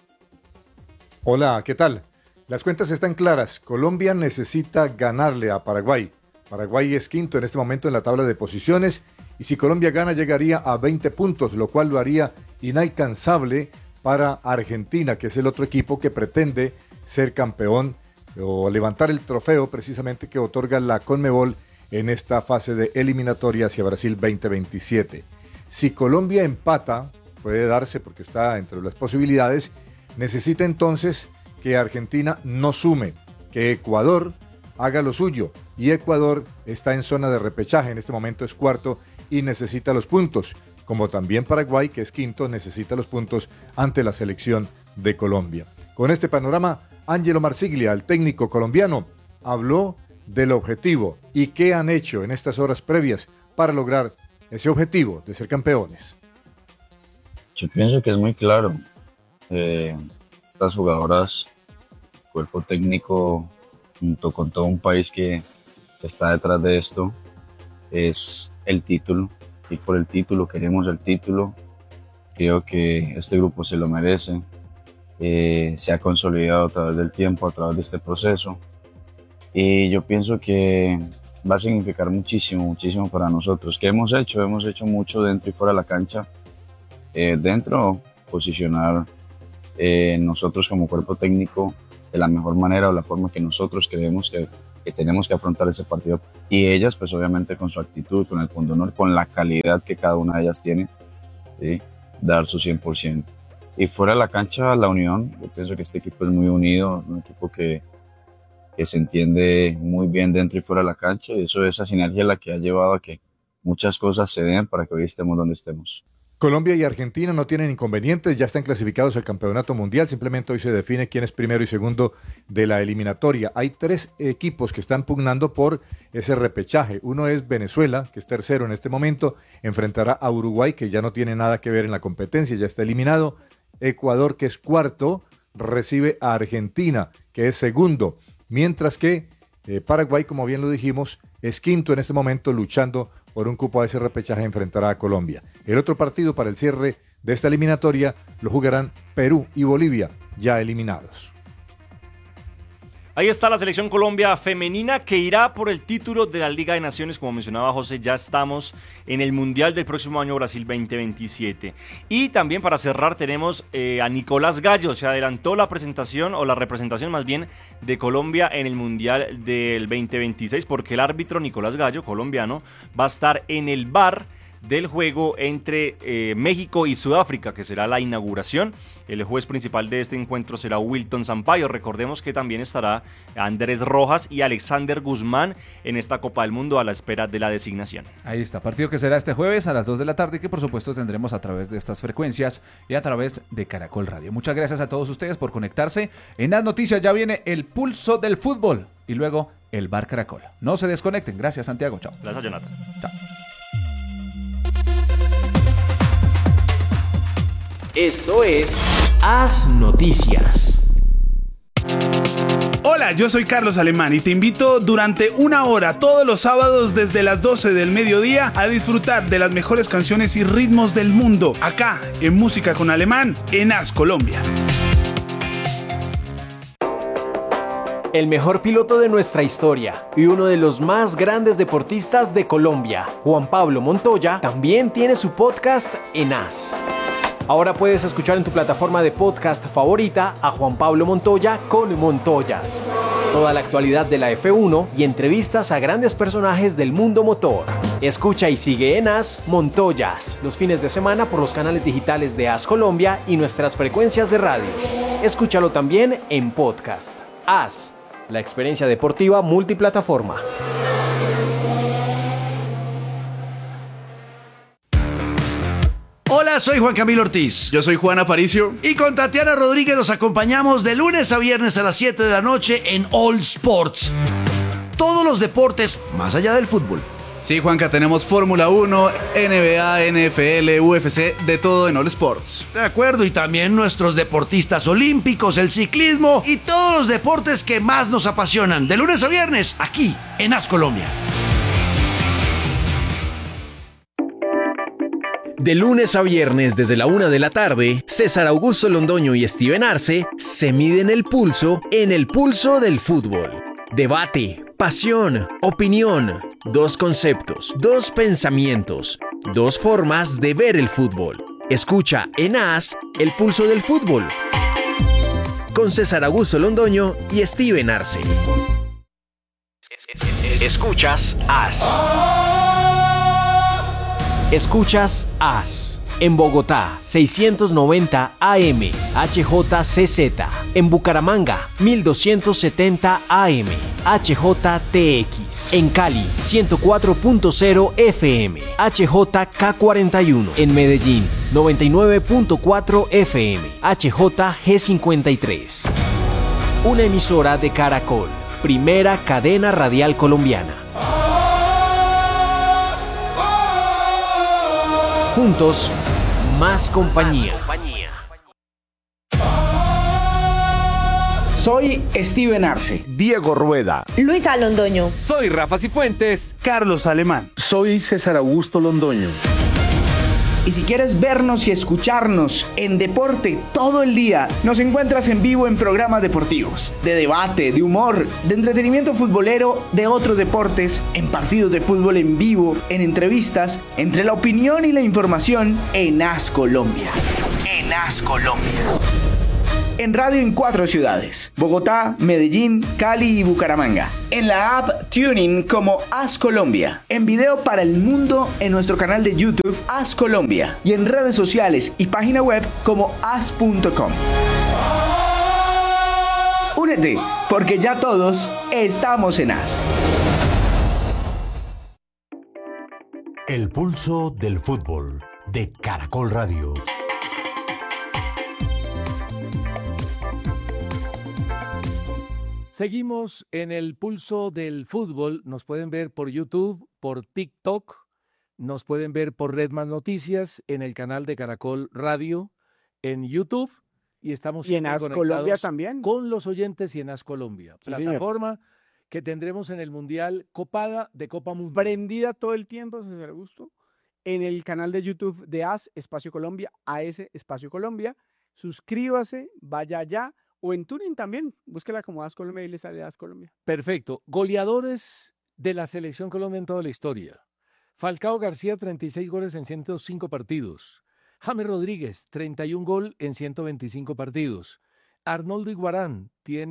Hola, ¿qué tal? Las cuentas están claras. Colombia necesita ganarle a Paraguay. Paraguay es quinto en este momento en la tabla de posiciones y si Colombia gana llegaría a veinte puntos, lo cual lo haría inalcanzable para Argentina, que es el otro equipo que pretende ser campeón o levantar el trofeo precisamente que otorga la Conmebol en esta fase de eliminatoria hacia Brasil veinte veintisiete. Si Colombia empata, puede darse porque está entre las posibilidades, necesita entonces que Argentina no sume, que Ecuador haga lo suyo, y Ecuador está en zona de repechaje, en este momento es cuarto y necesita los puntos, como también Paraguay, que es quinto, necesita los puntos ante la selección de Colombia. Con este panorama, Angelo Marsiglia, el técnico colombiano, habló del objetivo y qué han hecho en estas horas previas para lograr ese objetivo de ser campeones. Yo pienso que es muy claro. Eh, estas jugadoras cuerpo técnico, junto con todo un país que está detrás de esto, es el título. Y por el título, queremos el título. Creo que este grupo se lo merece. Eh, se ha consolidado a través del tiempo, a través de este proceso. Y yo pienso que va a significar muchísimo, muchísimo para nosotros. ¿Qué hemos hecho? Hemos hecho mucho dentro y fuera de la cancha. Eh, dentro, posicionar eh, nosotros como cuerpo técnico de la mejor manera o la forma que nosotros creemos que, que tenemos que afrontar ese partido. Y ellas, pues obviamente con su actitud, con el pundonor, con la calidad que cada una de ellas tiene, ¿sí? Dar su cien por ciento. Y fuera de la cancha, la unión. Yo pienso que este equipo es muy unido, un equipo que, que se entiende muy bien dentro y fuera de la cancha. Y eso, esa sinergia es la que ha llevado a que muchas cosas se den para que hoy estemos donde estemos. Colombia y Argentina no tienen inconvenientes, ya están clasificados al Campeonato Mundial, simplemente hoy se define quién es primero y segundo de la eliminatoria. Hay tres equipos que están pugnando por ese repechaje. Uno es Venezuela, que es tercero en este momento, enfrentará a Uruguay, que ya no tiene nada que ver en la competencia, ya está eliminado. Ecuador, que es cuarto, recibe a Argentina, que es segundo, mientras que eh, Paraguay, como bien lo dijimos, es quinto en este momento luchando por un cupo a ese repechaje, enfrentará a Colombia. El otro partido para el cierre de esta eliminatoria lo jugarán Perú y Bolivia, ya eliminados. Ahí está la selección Colombia femenina que irá por el título de la Liga de Naciones. Como mencionaba José, ya estamos en el Mundial del próximo año Brasil veinte veintisiete. Y también para cerrar tenemos eh, a Nicolás Gallo. Se adelantó la presentación o la representación más bien de Colombia en el Mundial del veinte veintiséis porque el árbitro Nicolás Gallo, colombiano, va a estar en el V A R del juego entre eh, México y Sudáfrica, que será la inauguración. El juez principal de este encuentro será Wilton Sampaio. Recordemos que también estará Andrés Rojas y Alexander Guzmán en esta Copa del Mundo a la espera de la designación. Ahí está, partido que será este jueves a las dos de la tarde, que por supuesto tendremos a través de estas frecuencias y a través de Caracol Radio. Muchas gracias a todos ustedes por conectarse. En las noticias ya viene el pulso del fútbol y luego el Bar Caracol. No se desconecten. Gracias, Santiago. Chao. Gracias, Jonathan. Chao. Esto es Haz Noticias. Hola, yo soy Carlos Alemán y te invito durante una hora todos los sábados desde las doce del mediodía a disfrutar de las mejores canciones y ritmos del mundo, acá en Música con Alemán, en Haz Colombia. El mejor piloto de nuestra historia y uno de los más grandes deportistas de Colombia, Juan Pablo Montoya, también tiene su podcast en Haz. Ahora puedes escuchar en tu plataforma de podcast favorita a Juan Pablo Montoya con Montoyas. Toda la actualidad de la F uno y entrevistas a grandes personajes del mundo motor. Escucha y sigue en Haz Montoyas los fines de semana por los canales digitales de Haz Colombia y nuestras frecuencias de radio. Escúchalo también en podcast. Haz, la experiencia deportiva multiplataforma. Hola, soy Juan Camilo Ortiz. Yo soy Juan Aparicio. Y con Tatiana Rodríguez nos acompañamos de lunes a viernes a las siete de la noche en All Sports. Todos los deportes más allá del fútbol. Sí, Juanca, tenemos Fórmula uno, N B A, N F L, U F C, de todo en All Sports. De acuerdo, y también nuestros deportistas olímpicos, el ciclismo y todos los deportes que más nos apasionan. De lunes a viernes, aquí en Haz Colombia. De lunes a viernes desde la una de la tarde, César Augusto Londoño y Steven Arce se miden el pulso en el pulso del fútbol. Debate, pasión, opinión, dos conceptos, dos pensamientos, dos formas de ver el fútbol. Escucha en Haz el pulso del fútbol con César Augusto Londoño y Steven Arce. Escuchas Haz. Escuchas Haz. En Bogotá, seiscientos noventa A M, H J C Z. En Bucaramanga, mil doscientos setenta A M, H J T X. En Cali, ciento cuatro punto cero F M, H J K cuarenta y uno. En Medellín, noventa y nueve punto cuatro F M, H J G cincuenta y tres. Una emisora de Caracol, primera cadena radial colombiana. Juntos, más compañía. Soy Steven Arce. Diego Rueda. Luisa Londoño. Soy Rafa Cifuentes. Carlos Alemán. Soy César Augusto Londoño. Y si quieres vernos y escucharnos en deporte todo el día, nos encuentras en vivo en programas deportivos, de debate, de humor, de entretenimiento futbolero, de otros deportes, en partidos de fútbol en vivo, en entrevistas, entre la opinión y la información en As Colombia. En As Colombia. En radio en cuatro ciudades: Bogotá, Medellín, Cali y Bucaramanga. En la app Tuning como As Colombia. En video para el mundo en nuestro canal de YouTube As Colombia. Y en redes sociales y página web como as punto com. Únete, porque ya todos estamos en As. El pulso del fútbol de Caracol Radio. Seguimos en el pulso del fútbol. Nos pueden ver por YouTube, por TikTok, nos pueden ver por Red Más Noticias, en el canal de Caracol Radio, en YouTube, y estamos y en As Colombia también con los oyentes y en As Colombia, sí, plataforma señor. Que tendremos en el Mundial copada de Copa Mundial. Prendida todo el tiempo, César Augusto, en el canal de YouTube de As Espacio Colombia, A S Espacio Colombia. Suscríbase, vaya allá. O en Tuning también, búsquela como As Colombia y le sale As Colombia. Perfecto. Goleadores de la Selección Colombia en toda la historia. Falcao García, treinta y seis goles en ciento cinco partidos. James Rodríguez, treinta y un gol en ciento veinticinco partidos. Arnoldo Iguarán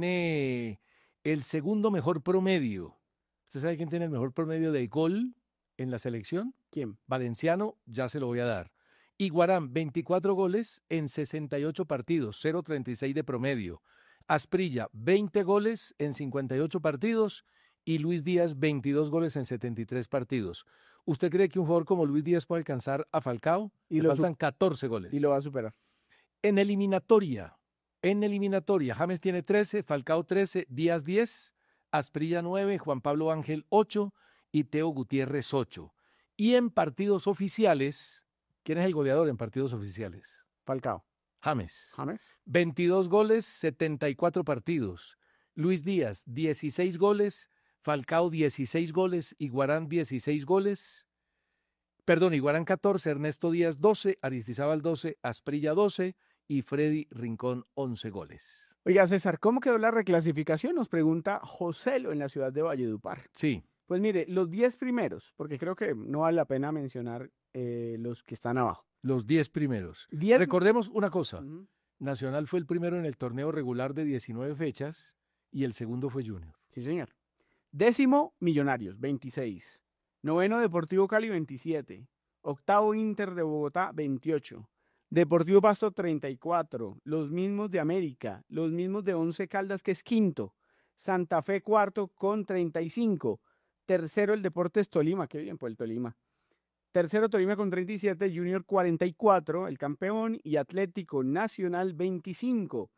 tiene el segundo mejor promedio. ¿Usted sabe quién tiene el mejor promedio de gol en la selección? ¿Quién? Valenciano, ya se lo voy a dar. Iguarán, veinticuatro goles en sesenta y ocho partidos, cero punto treinta y seis de promedio. Asprilla, veinte goles en cincuenta y ocho partidos. Y Luis Díaz, veintidós goles en setenta y tres partidos. ¿Usted cree que un jugador como Luis Díaz puede alcanzar a Falcao? Y Le lo faltan catorce goles. Y lo va a superar. En eliminatoria, en eliminatoria, James tiene trece, Falcao trece, Díaz diez, Asprilla nueve, Juan Pablo Ángel ocho y Teo Gutiérrez ocho. Y en partidos oficiales... ¿Quién es el goleador en partidos oficiales? Falcao. James. James. veintidós goles, setenta y cuatro partidos. Luis Díaz, dieciséis goles. Falcao, dieciséis goles. Iguarán, dieciséis goles. Perdón, Iguarán catorce. Ernesto Díaz, doce. Aristizábal, doce. Asprilla, doce. Y Freddy Rincón, once goles. Oiga, César, ¿cómo quedó la reclasificación? Nos pregunta Joselo en la ciudad de Valledupar. Sí. Pues mire, los diez primeros, porque creo que no vale la pena mencionar eh, los que están abajo. Los diez primeros. diez... Recordemos una cosa. Uh-huh. Nacional fue el primero en el torneo regular de diecinueve fechas y el segundo fue Junior. Sí, señor. Décimo, Millonarios, veintiséis. Noveno, Deportivo Cali, veintisiete. Octavo, Inter de Bogotá, veintiocho. Deportivo Pasto, treinta y cuatro. Los mismos de América. Los mismos de Once Caldas, que es quinto. Santa Fe, cuarto, con treinta y cinco. Tercero, el Deportes Tolima, qué bien por el Tolima. Tercero, Tolima con treinta y siete, Junior cuarenta y cuatro, el campeón, y Atlético Nacional veinticinco.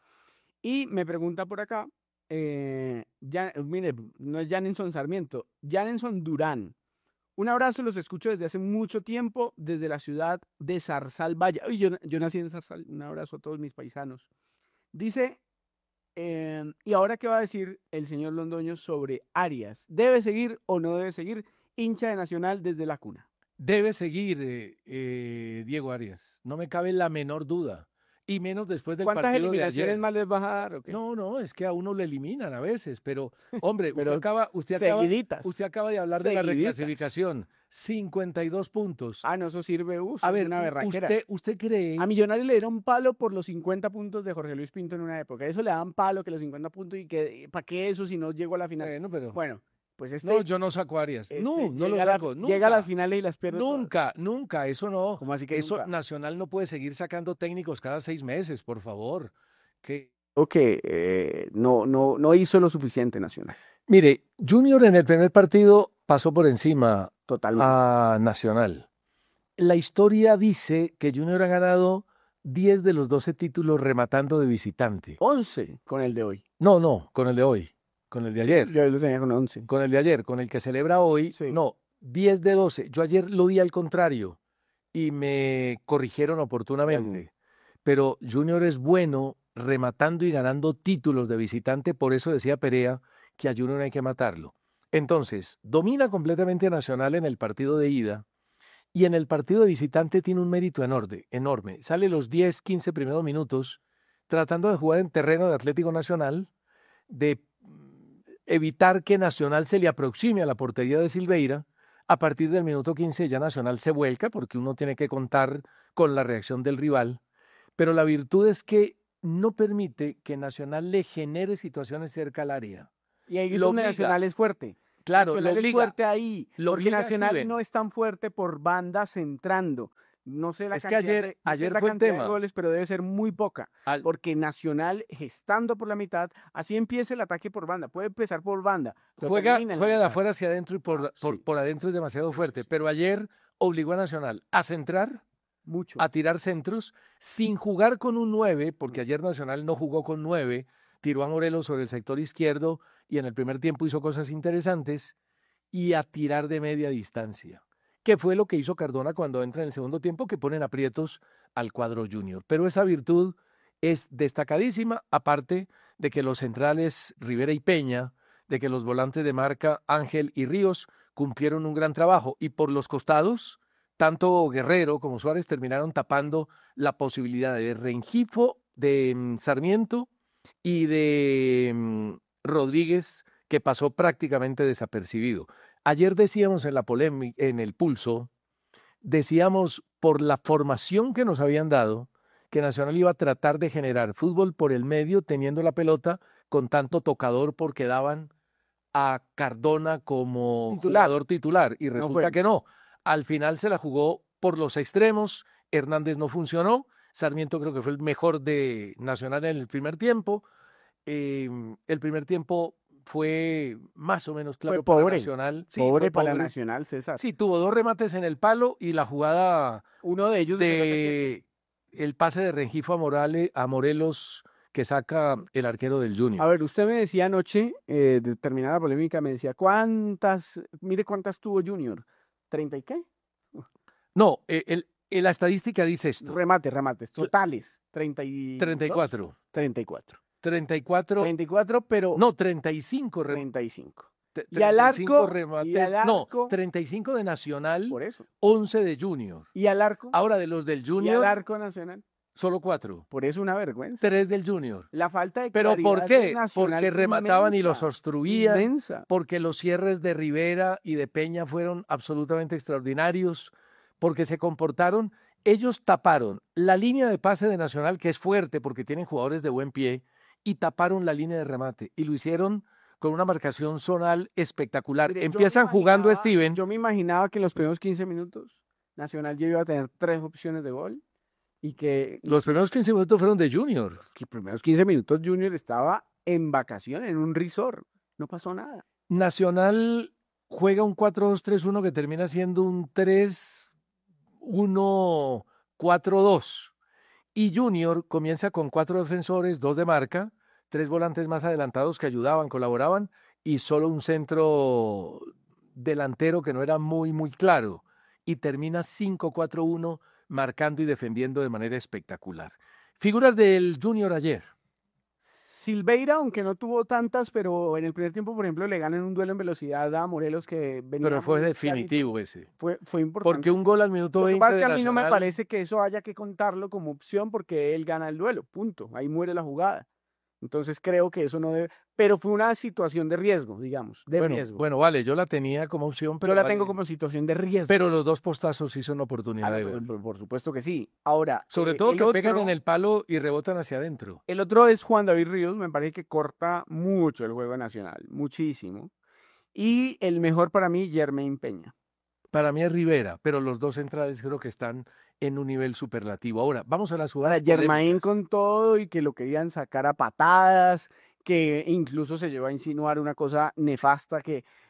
Y me pregunta por acá, eh, ya, mire, no es Janenson Sarmiento, Janenson Durán. Un abrazo, los escucho desde hace mucho tiempo, desde la ciudad de Zarzal Valle. Uy, yo, yo nací en Zarzal, un abrazo a todos mis paisanos. Dice... Eh, y ahora, ¿qué va a decir el señor Londoño sobre Arias? ¿Debe seguir o no debe seguir? Hincha de Nacional desde la cuna. Debe seguir eh, eh, Diego Arias. No me cabe la menor duda. Y menos después del partido de ayer. ¿Cuántas eliminaciones más les va a dar? ¿O qué? No, no, es que a uno le eliminan a veces. Pero, hombre, pero usted, acaba, usted, acaba, usted acaba de hablar de la reclasificación. cincuenta y dos puntos. Ah, no, eso sirve. Uf, a ver, una berraquera. Usted, ¿Usted cree? A Millonarios le dieron palo por los cincuenta puntos de Jorge Luis Pinto en una época. Eso le dan palo, que los cincuenta puntos, y que ¿para qué eso si no llegó a la final? Bueno, pero... Bueno. Pues este, no, yo no saco a Arias. Este, no, no lo saco. La, nunca. Llega a las finales y las pierde. Nunca, todas. nunca, eso no. ¿Cómo así que eso nunca? Nacional no puede seguir sacando técnicos cada seis meses, por favor. Que... Ok, eh, no, no, no hizo lo suficiente Nacional. Mire, Junior en el primer partido pasó por encima Totalmente. a Nacional. La historia dice que Junior ha ganado diez de los doce títulos rematando de visitante. once con el de hoy. No, no, con el de hoy. Con el de ayer. Yo lo tenía con once. Con el de ayer, con el que celebra hoy. Sí. No, diez de doce. Yo ayer lo di al contrario y me corrigieron oportunamente. Uh-huh. Pero Junior es bueno rematando y ganando títulos de visitante, por eso decía Perea que a Junior hay que matarlo. Entonces, domina completamente a Nacional en el partido de ida y en el partido de visitante tiene un mérito enorme, enorme. Sale los diez, quince primeros minutos tratando de jugar en terreno de Atlético Nacional, de evitar que Nacional se le aproxime a la portería de Silveira. A partir del minuto quince ya Nacional se vuelca porque uno tiene que contar con la reacción del rival, pero la virtud es que no permite que Nacional le genere situaciones cerca al área. Y ahí es Lo donde obliga. Nacional es fuerte. Claro, Nacional lo es obliga. fuerte ahí, Lo porque obliga a Nacional Steven. no es tan fuerte por banda centrando. No sé la Es que cantidad, ayer- de, no sé ayer la fue el cantidad de tema. goles, pero debe ser muy poca. Al- Porque Nacional, gestando por la mitad, así empieza el ataque por banda. Puede empezar por banda. pero Juega, termina en la juega de mitad. afuera hacia adentro y por, por, por adentro es demasiado fuerte. Pero ayer obligó a Nacional a centrar, Mucho. a tirar centros, sin jugar con un nueve, porque ayer Nacional no jugó con nueve, tiró a Morelos sobre el sector izquierdo y en el primer tiempo hizo cosas interesantes, y a tirar de media distancia, que fue lo que hizo Cardona cuando entra en el segundo tiempo, que ponen aprietos al cuadro junior. Pero esa virtud es destacadísima, aparte de que los centrales Rivera y Peña, de que los volantes de marca Ángel y Ríos cumplieron un gran trabajo, y por los costados, tanto Guerrero como Suárez terminaron tapando la posibilidad de Rengifo, de mm, Sarmiento y de mm, Rodríguez, que pasó prácticamente desapercibido. Ayer decíamos en la polémica, en el pulso, decíamos por la formación que nos habían dado, que Nacional iba a tratar de generar fútbol por el medio, teniendo la pelota con tanto tocador, porque daban a Cardona como Titular. jugador titular, y No resulta fue. que no. Al final se la jugó por los extremos, Hernández no funcionó, Sarmiento creo que fue el mejor de Nacional en el primer tiempo. Eh, el primer tiempo fue más o menos claro Fue para pobre. Nacional. Sí, pobre fue para pobre. Nacional, César. Sí, tuvo dos remates en el palo y la jugada Uno de ellos de el pase de Rengifo a Morales, a Morelos, que saca el arquero del Junior. A ver, usted me decía anoche, eh, de terminar la polémica, me decía, ¿cuántas, mire cuántas tuvo Junior? ¿treinta y qué? No, eh, el, el- la estadística dice esto. Remates, remates, totales. treinta y treinta y cuatro. treinta y cuatro. treinta y cuatro. treinta y cuatro, pero... No, treinta y cinco. re- treinta y cinco. te- Y al treinta y cinco arco, remates. y al No, arco- treinta y cinco de Nacional, Por eso. once de Junior. ¿Y al arco? Ahora de los del ¿Y Junior, al arco nacional? solo cuatro. Por eso una vergüenza. Tres del Junior. La falta de ¿Pero por claridad qué? de Nacional Porque fue remataban y los inmensa, obstruían, inmensa. porque los cierres de Rivera y de Peña fueron absolutamente extraordinarios, porque se comportaron, ellos taparon la línea de pase de Nacional, que es fuerte porque tienen jugadores de buen pie, y taparon la línea de remate, y lo hicieron con una marcación zonal espectacular. Mire, yo me Empiezan jugando imaginaba- Steven. Yo me imaginaba que en los primeros quince minutos Nacional ya iba a tener tres opciones de gol y que Los primeros quince minutos fueron de Junior. los primeros quince minutos Junior estaba en vacaciones, en un resort. No pasó nada. Nacional juega un cuatro dos tres uno que termina siendo un tres uno cuatro dos. Y Junior comienza con cuatro defensores, dos de marca, tres volantes más adelantados que ayudaban, colaboraban, y solo un centro delantero que no era muy, muy claro. Y termina cinco cuatro uno, marcando y defendiendo de manera espectacular. Figuras del Junior ayer. Silveira, aunque no tuvo tantas, pero en el primer tiempo, por ejemplo, le ganan un duelo en velocidad a Morelos que venía Pero fue muy definitivo ese. Fue, fue importante. Porque un gol al minuto Lo que veinte pasa es de que a mí no me Nacional- parece que eso haya que contarlo como opción porque él gana el duelo, punto. Ahí muere la jugada. Entonces creo que eso no debe... Pero fue una situación de riesgo, digamos, de bueno, riesgo. bueno, vale, yo la tenía como opción, pero Yo la vale. tengo como situación de riesgo. Pero los dos postazos sí son oportunidad Ah, de por, gol. por- por supuesto que sí. Ahora, Sobre eh, todo el que pegan otro- en el palo y rebotan hacia adentro. El otro es Juan David Ríos, me parece que corta mucho el juego nacional, muchísimo. Y el mejor para mí, Jermaine Peña. Para mí es Rivera, pero los dos centrales creo que están en un nivel superlativo. Ahora, vamos a las Para jugadas Jermaine polémicas. con todo y que lo querían sacar a patadas, que incluso se llevó a insinuar una cosa nefasta que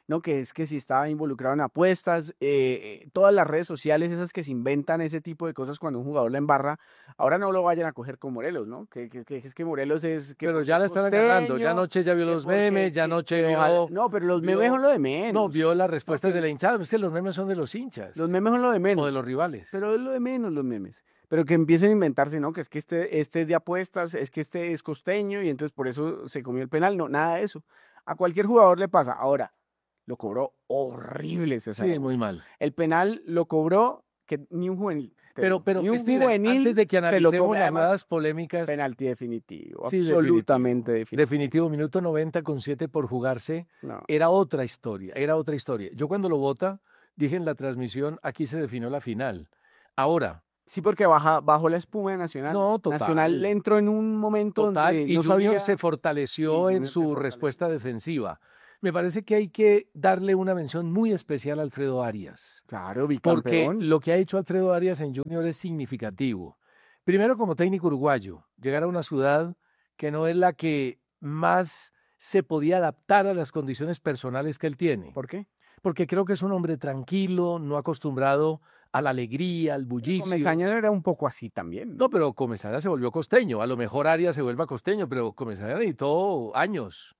no, que es que si estaba involucrado en apuestas, eh, todas las redes sociales esas que se inventan ese tipo de cosas cuando un jugador la embarra, ahora no lo vayan a coger con Morelos, ¿no? Que, que, que es que Morelos es... Que pero ya la están agarrando, ya anoche ya vio los memes, ya anoche vio... No, pero los memes son lo de menos. No, vio las respuestas de la hinchada, es que los memes son de los hinchas. Los memes son lo de menos. O de los rivales. Pero es lo de menos los memes. Pero que empiecen a inventarse, ¿no? Que es que este, este es de apuestas, es que este es costeño y entonces por eso se comió el penal. No, nada de eso. A cualquier jugador le pasa. Ahora, lo cobró horrible, César. Sí, muy mal. El penal lo cobró que ni un juvenil. Pero, pero ni un Cristina, juvenil antes de que se lo analicemos cobra, las además, llamadas polémicas... penalti definitivo, Sí, absolutamente definitivo. Definitivo, minuto noventa con siete por jugarse. No. Era otra historia, era otra historia. Yo cuando lo vota, dije en la transmisión, aquí se definió la final. Ahora... Sí, porque baja, bajó la espuma de Nacional. No, total. Nacional entró en un momento Total, donde y no Junior sabía... se fortaleció y en Junior se su fortaleció. respuesta defensiva. Me parece que hay que darle una mención muy especial a Alfredo Arias. Claro, Porque bicampeón. lo que ha hecho Alfredo Arias en Junior es significativo. Primero, como técnico uruguayo, llegar a una ciudad que no es la que más se podía adaptar a las condiciones personales que él tiene. ¿Por qué? Porque creo que es un hombre tranquilo, no acostumbrado a la alegría, al bullicio. Comesaña era un poco así también. No, pero Comesaña se volvió costeño. A lo mejor Arias se vuelva costeño, pero Comesaña necesitó años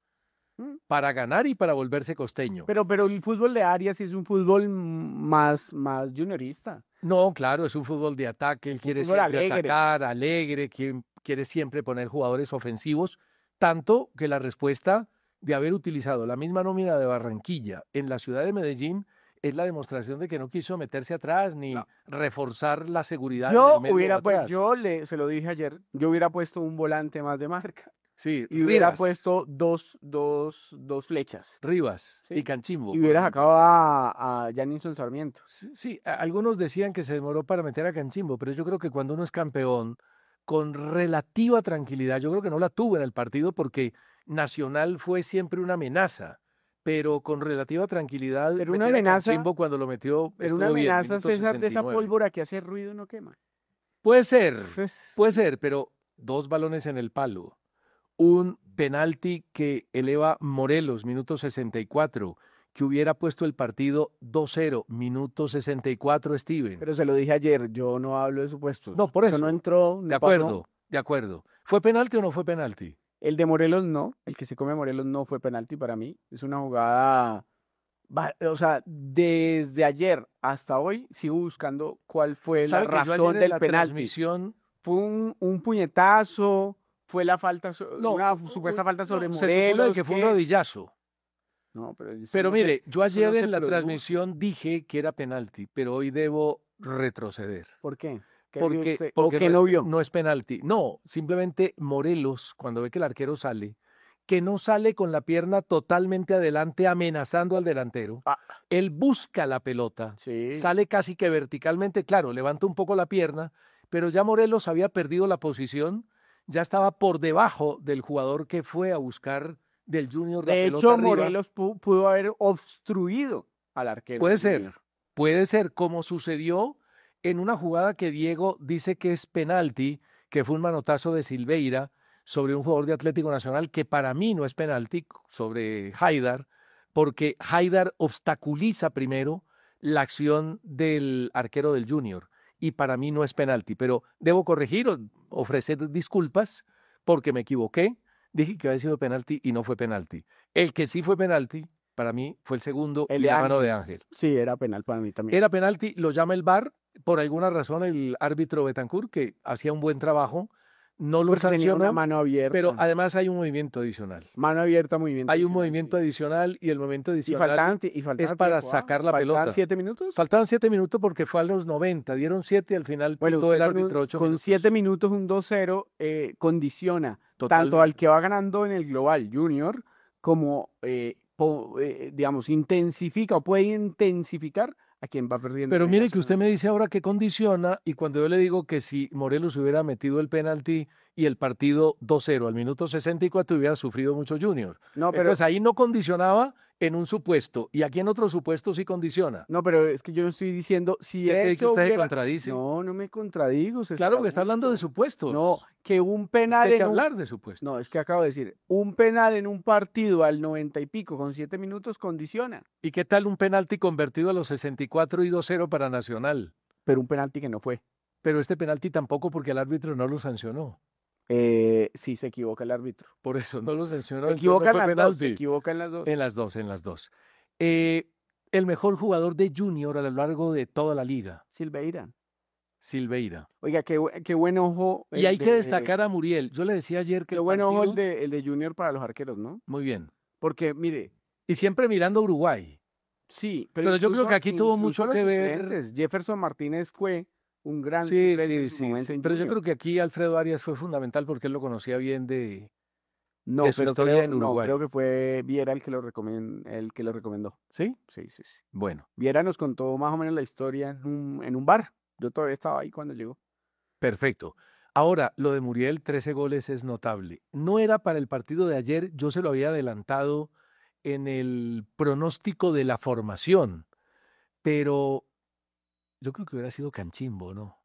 para ganar y para volverse costeño. Pero, pero el fútbol de Arias es un fútbol más, más juniorista. No, claro, es un fútbol de ataque, él quiere fútbol siempre alegre. atacar, alegre, quiere, quiere siempre poner jugadores ofensivos, tanto que la respuesta de haber utilizado la misma nómina de Barranquilla en la ciudad de Medellín es la demostración de que no quiso meterse atrás ni reforzar la seguridad. en Yo el medio hubiera, atrás. pues, yo le, se lo dije ayer, yo hubiera puesto un volante más de marca. Sí, Y hubiera Rivas. puesto dos, dos, dos flechas. Rivas y Canchimbo. Y hubiera sacado a, a Janilson Sarmiento. Sí, sí, a- algunos decían que se demoró para meter a Canchimbo, pero yo creo que cuando uno es campeón, con relativa tranquilidad, yo creo que no la tuvo en el partido porque Nacional fue siempre una amenaza, pero con relativa tranquilidad. Pero una meter a amenaza- Canchimbo cuando lo metió. Pero una estuvo bien, amenaza, minuto César, de esa sesenta y nueve. pólvora que hace ruido no quema. Puede ser, Pues- puede ser, pero dos balones en el palo. Un penalti que eleva Morelos, minuto sesenta y cuatro, que hubiera puesto el partido dos cero, minuto sesenta y cuatro, Steven. Pero se lo dije ayer, yo no hablo de supuestos. No, por eso. no entró. no De pasó. acuerdo, de acuerdo. ¿Fue penalti o no fue penalti? El de Morelos no, el que se come a Morelos no fue penalti para mí. Es una jugada, va- o sea, desde ayer hasta hoy sigo buscando cuál fue la ¿Sabe que yo razón ayer en del la penalti. transmisión- Fue un, un puñetazo, fue la falta, so- No, una supuesta falta sobre Se supone Morelos. que fue un ¿qué es? rodillazo. No, pero eso Pero no se- mire, yo eso ayer no se en la produjo. transmisión dije que era penalti, pero hoy debo retroceder. ¿Por qué? ¿Qué vio Porque, usted? porque ¿O qué no, no es, vio? no es penalti. No, simplemente Morelos, cuando ve que el arquero sale, que no sale con la pierna totalmente adelante amenazando al delantero. Él busca la pelota, sale casi que verticalmente, claro, levanta un poco la pierna, pero ya Morelos había perdido la posición, ya estaba por debajo del jugador que fue a buscar del Junior la De pelota hecho, arriba. Morelos pu- pudo haber obstruido al arquero. Puede del ser, Junior. puede ser, como sucedió en una jugada que Diego dice que es penalti, que fue un manotazo de Silveira sobre un jugador de Atlético Nacional, que para mí no es penalti, sobre Haidar, porque Haidar obstaculiza primero la acción del arquero del Junior, y para mí no es penalti, pero debo corregir o ofrecer disculpas porque me equivoqué, dije que había sido penalti y no fue penalti. El que sí fue penalti, para mí, fue el segundo El y de la mano Ángel. de Ángel. Sí, era penal para mí también. Era penalti, lo llama el V A R, por alguna razón el árbitro Betancourt, que hacía un buen trabajo, no Sí, lo porque tenía sancionó, una mano abierta. pero además hay un movimiento adicional. Mano abierta, movimiento. Hay un movimiento adicional y el movimiento Y adicional faltaban, ti- y faltaba es para tiempo, ¿ah? sacar la ¿Faltaban pelota. siete minutos? Faltaban siete minutos porque fue a los noventa, dieron siete y al final Bueno, pitó el usted con un- árbitro ocho con minutos. siete minutos, un dos cero, eh, condiciona tanto Totalmente. al que va ganando en el Global Junior como, eh, po- eh, digamos, intensifica o puede intensificar a quien va perdiendo. Pero en mire el que usted me dice ahora que condiciona, y cuando yo le digo que si Morelos hubiera metido el penalti y el partido dos cero al minuto sesenta y cuatro hubiera sufrido mucho Junior. No, pero- Entonces ahí no condicionaba en un supuesto y aquí en otro supuesto sí condiciona. No, pero es que yo no estoy diciendo si Es que eso usted se hubiera- contradice. No, no me contradigo. se Claro, está porque está hablando de supuestos. No, que un Es penal que hay que en un- hablar de supuestos. No, es que acabo de decir, un penal en un partido al noventa y pico con siete minutos condiciona. ¿Y qué tal un penalti convertido a los sesenta y cuatro y dos cero para Nacional? Pero un penalti que no fue. Pero este penalti tampoco porque el árbitro no lo sancionó. Eh, sí, se equivoca el árbitro. Por eso no lo sancionó. Se entonces equivoca no en fue las dos, se penalti. equivoca en las dos. En las dos, en las dos. Eh, el mejor jugador de Junior a lo largo de toda la liga, Silveira. Silveira. Oiga, qué, bu- qué buen ojo. Y el hay que de- destacar a Muriel. Yo le decía ayer que Qué el buen ojo el partido- de, el de Junior para los arqueros, ¿no? Muy bien. Porque, mire, Y siempre mirando a Uruguay. sí, Pero yo creo incluso- que aquí tuvo incluso mucho los que ver- suplentes. Jefferson Martínez fue un gran Sí, suplente sí, en su sí. momento sí. en Pero yo Junior. creo que aquí Alfredo Arias fue fundamental porque él lo conocía bien de, No, de su pero historia creo, en no, Uruguay. creo que fue Viera el que lo recomen- el que lo recomendó. ¿Sí? Sí, sí, sí. Bueno, Viera nos contó más o menos la historia en un, en un bar. Yo todavía estaba ahí cuando llegó. perfecto. Ahora, lo de Muriel, trece goles es notable. No era para el partido de ayer, yo se lo había adelantado en el pronóstico de la formación, pero yo creo que hubiera sido Canchimbo, ¿no?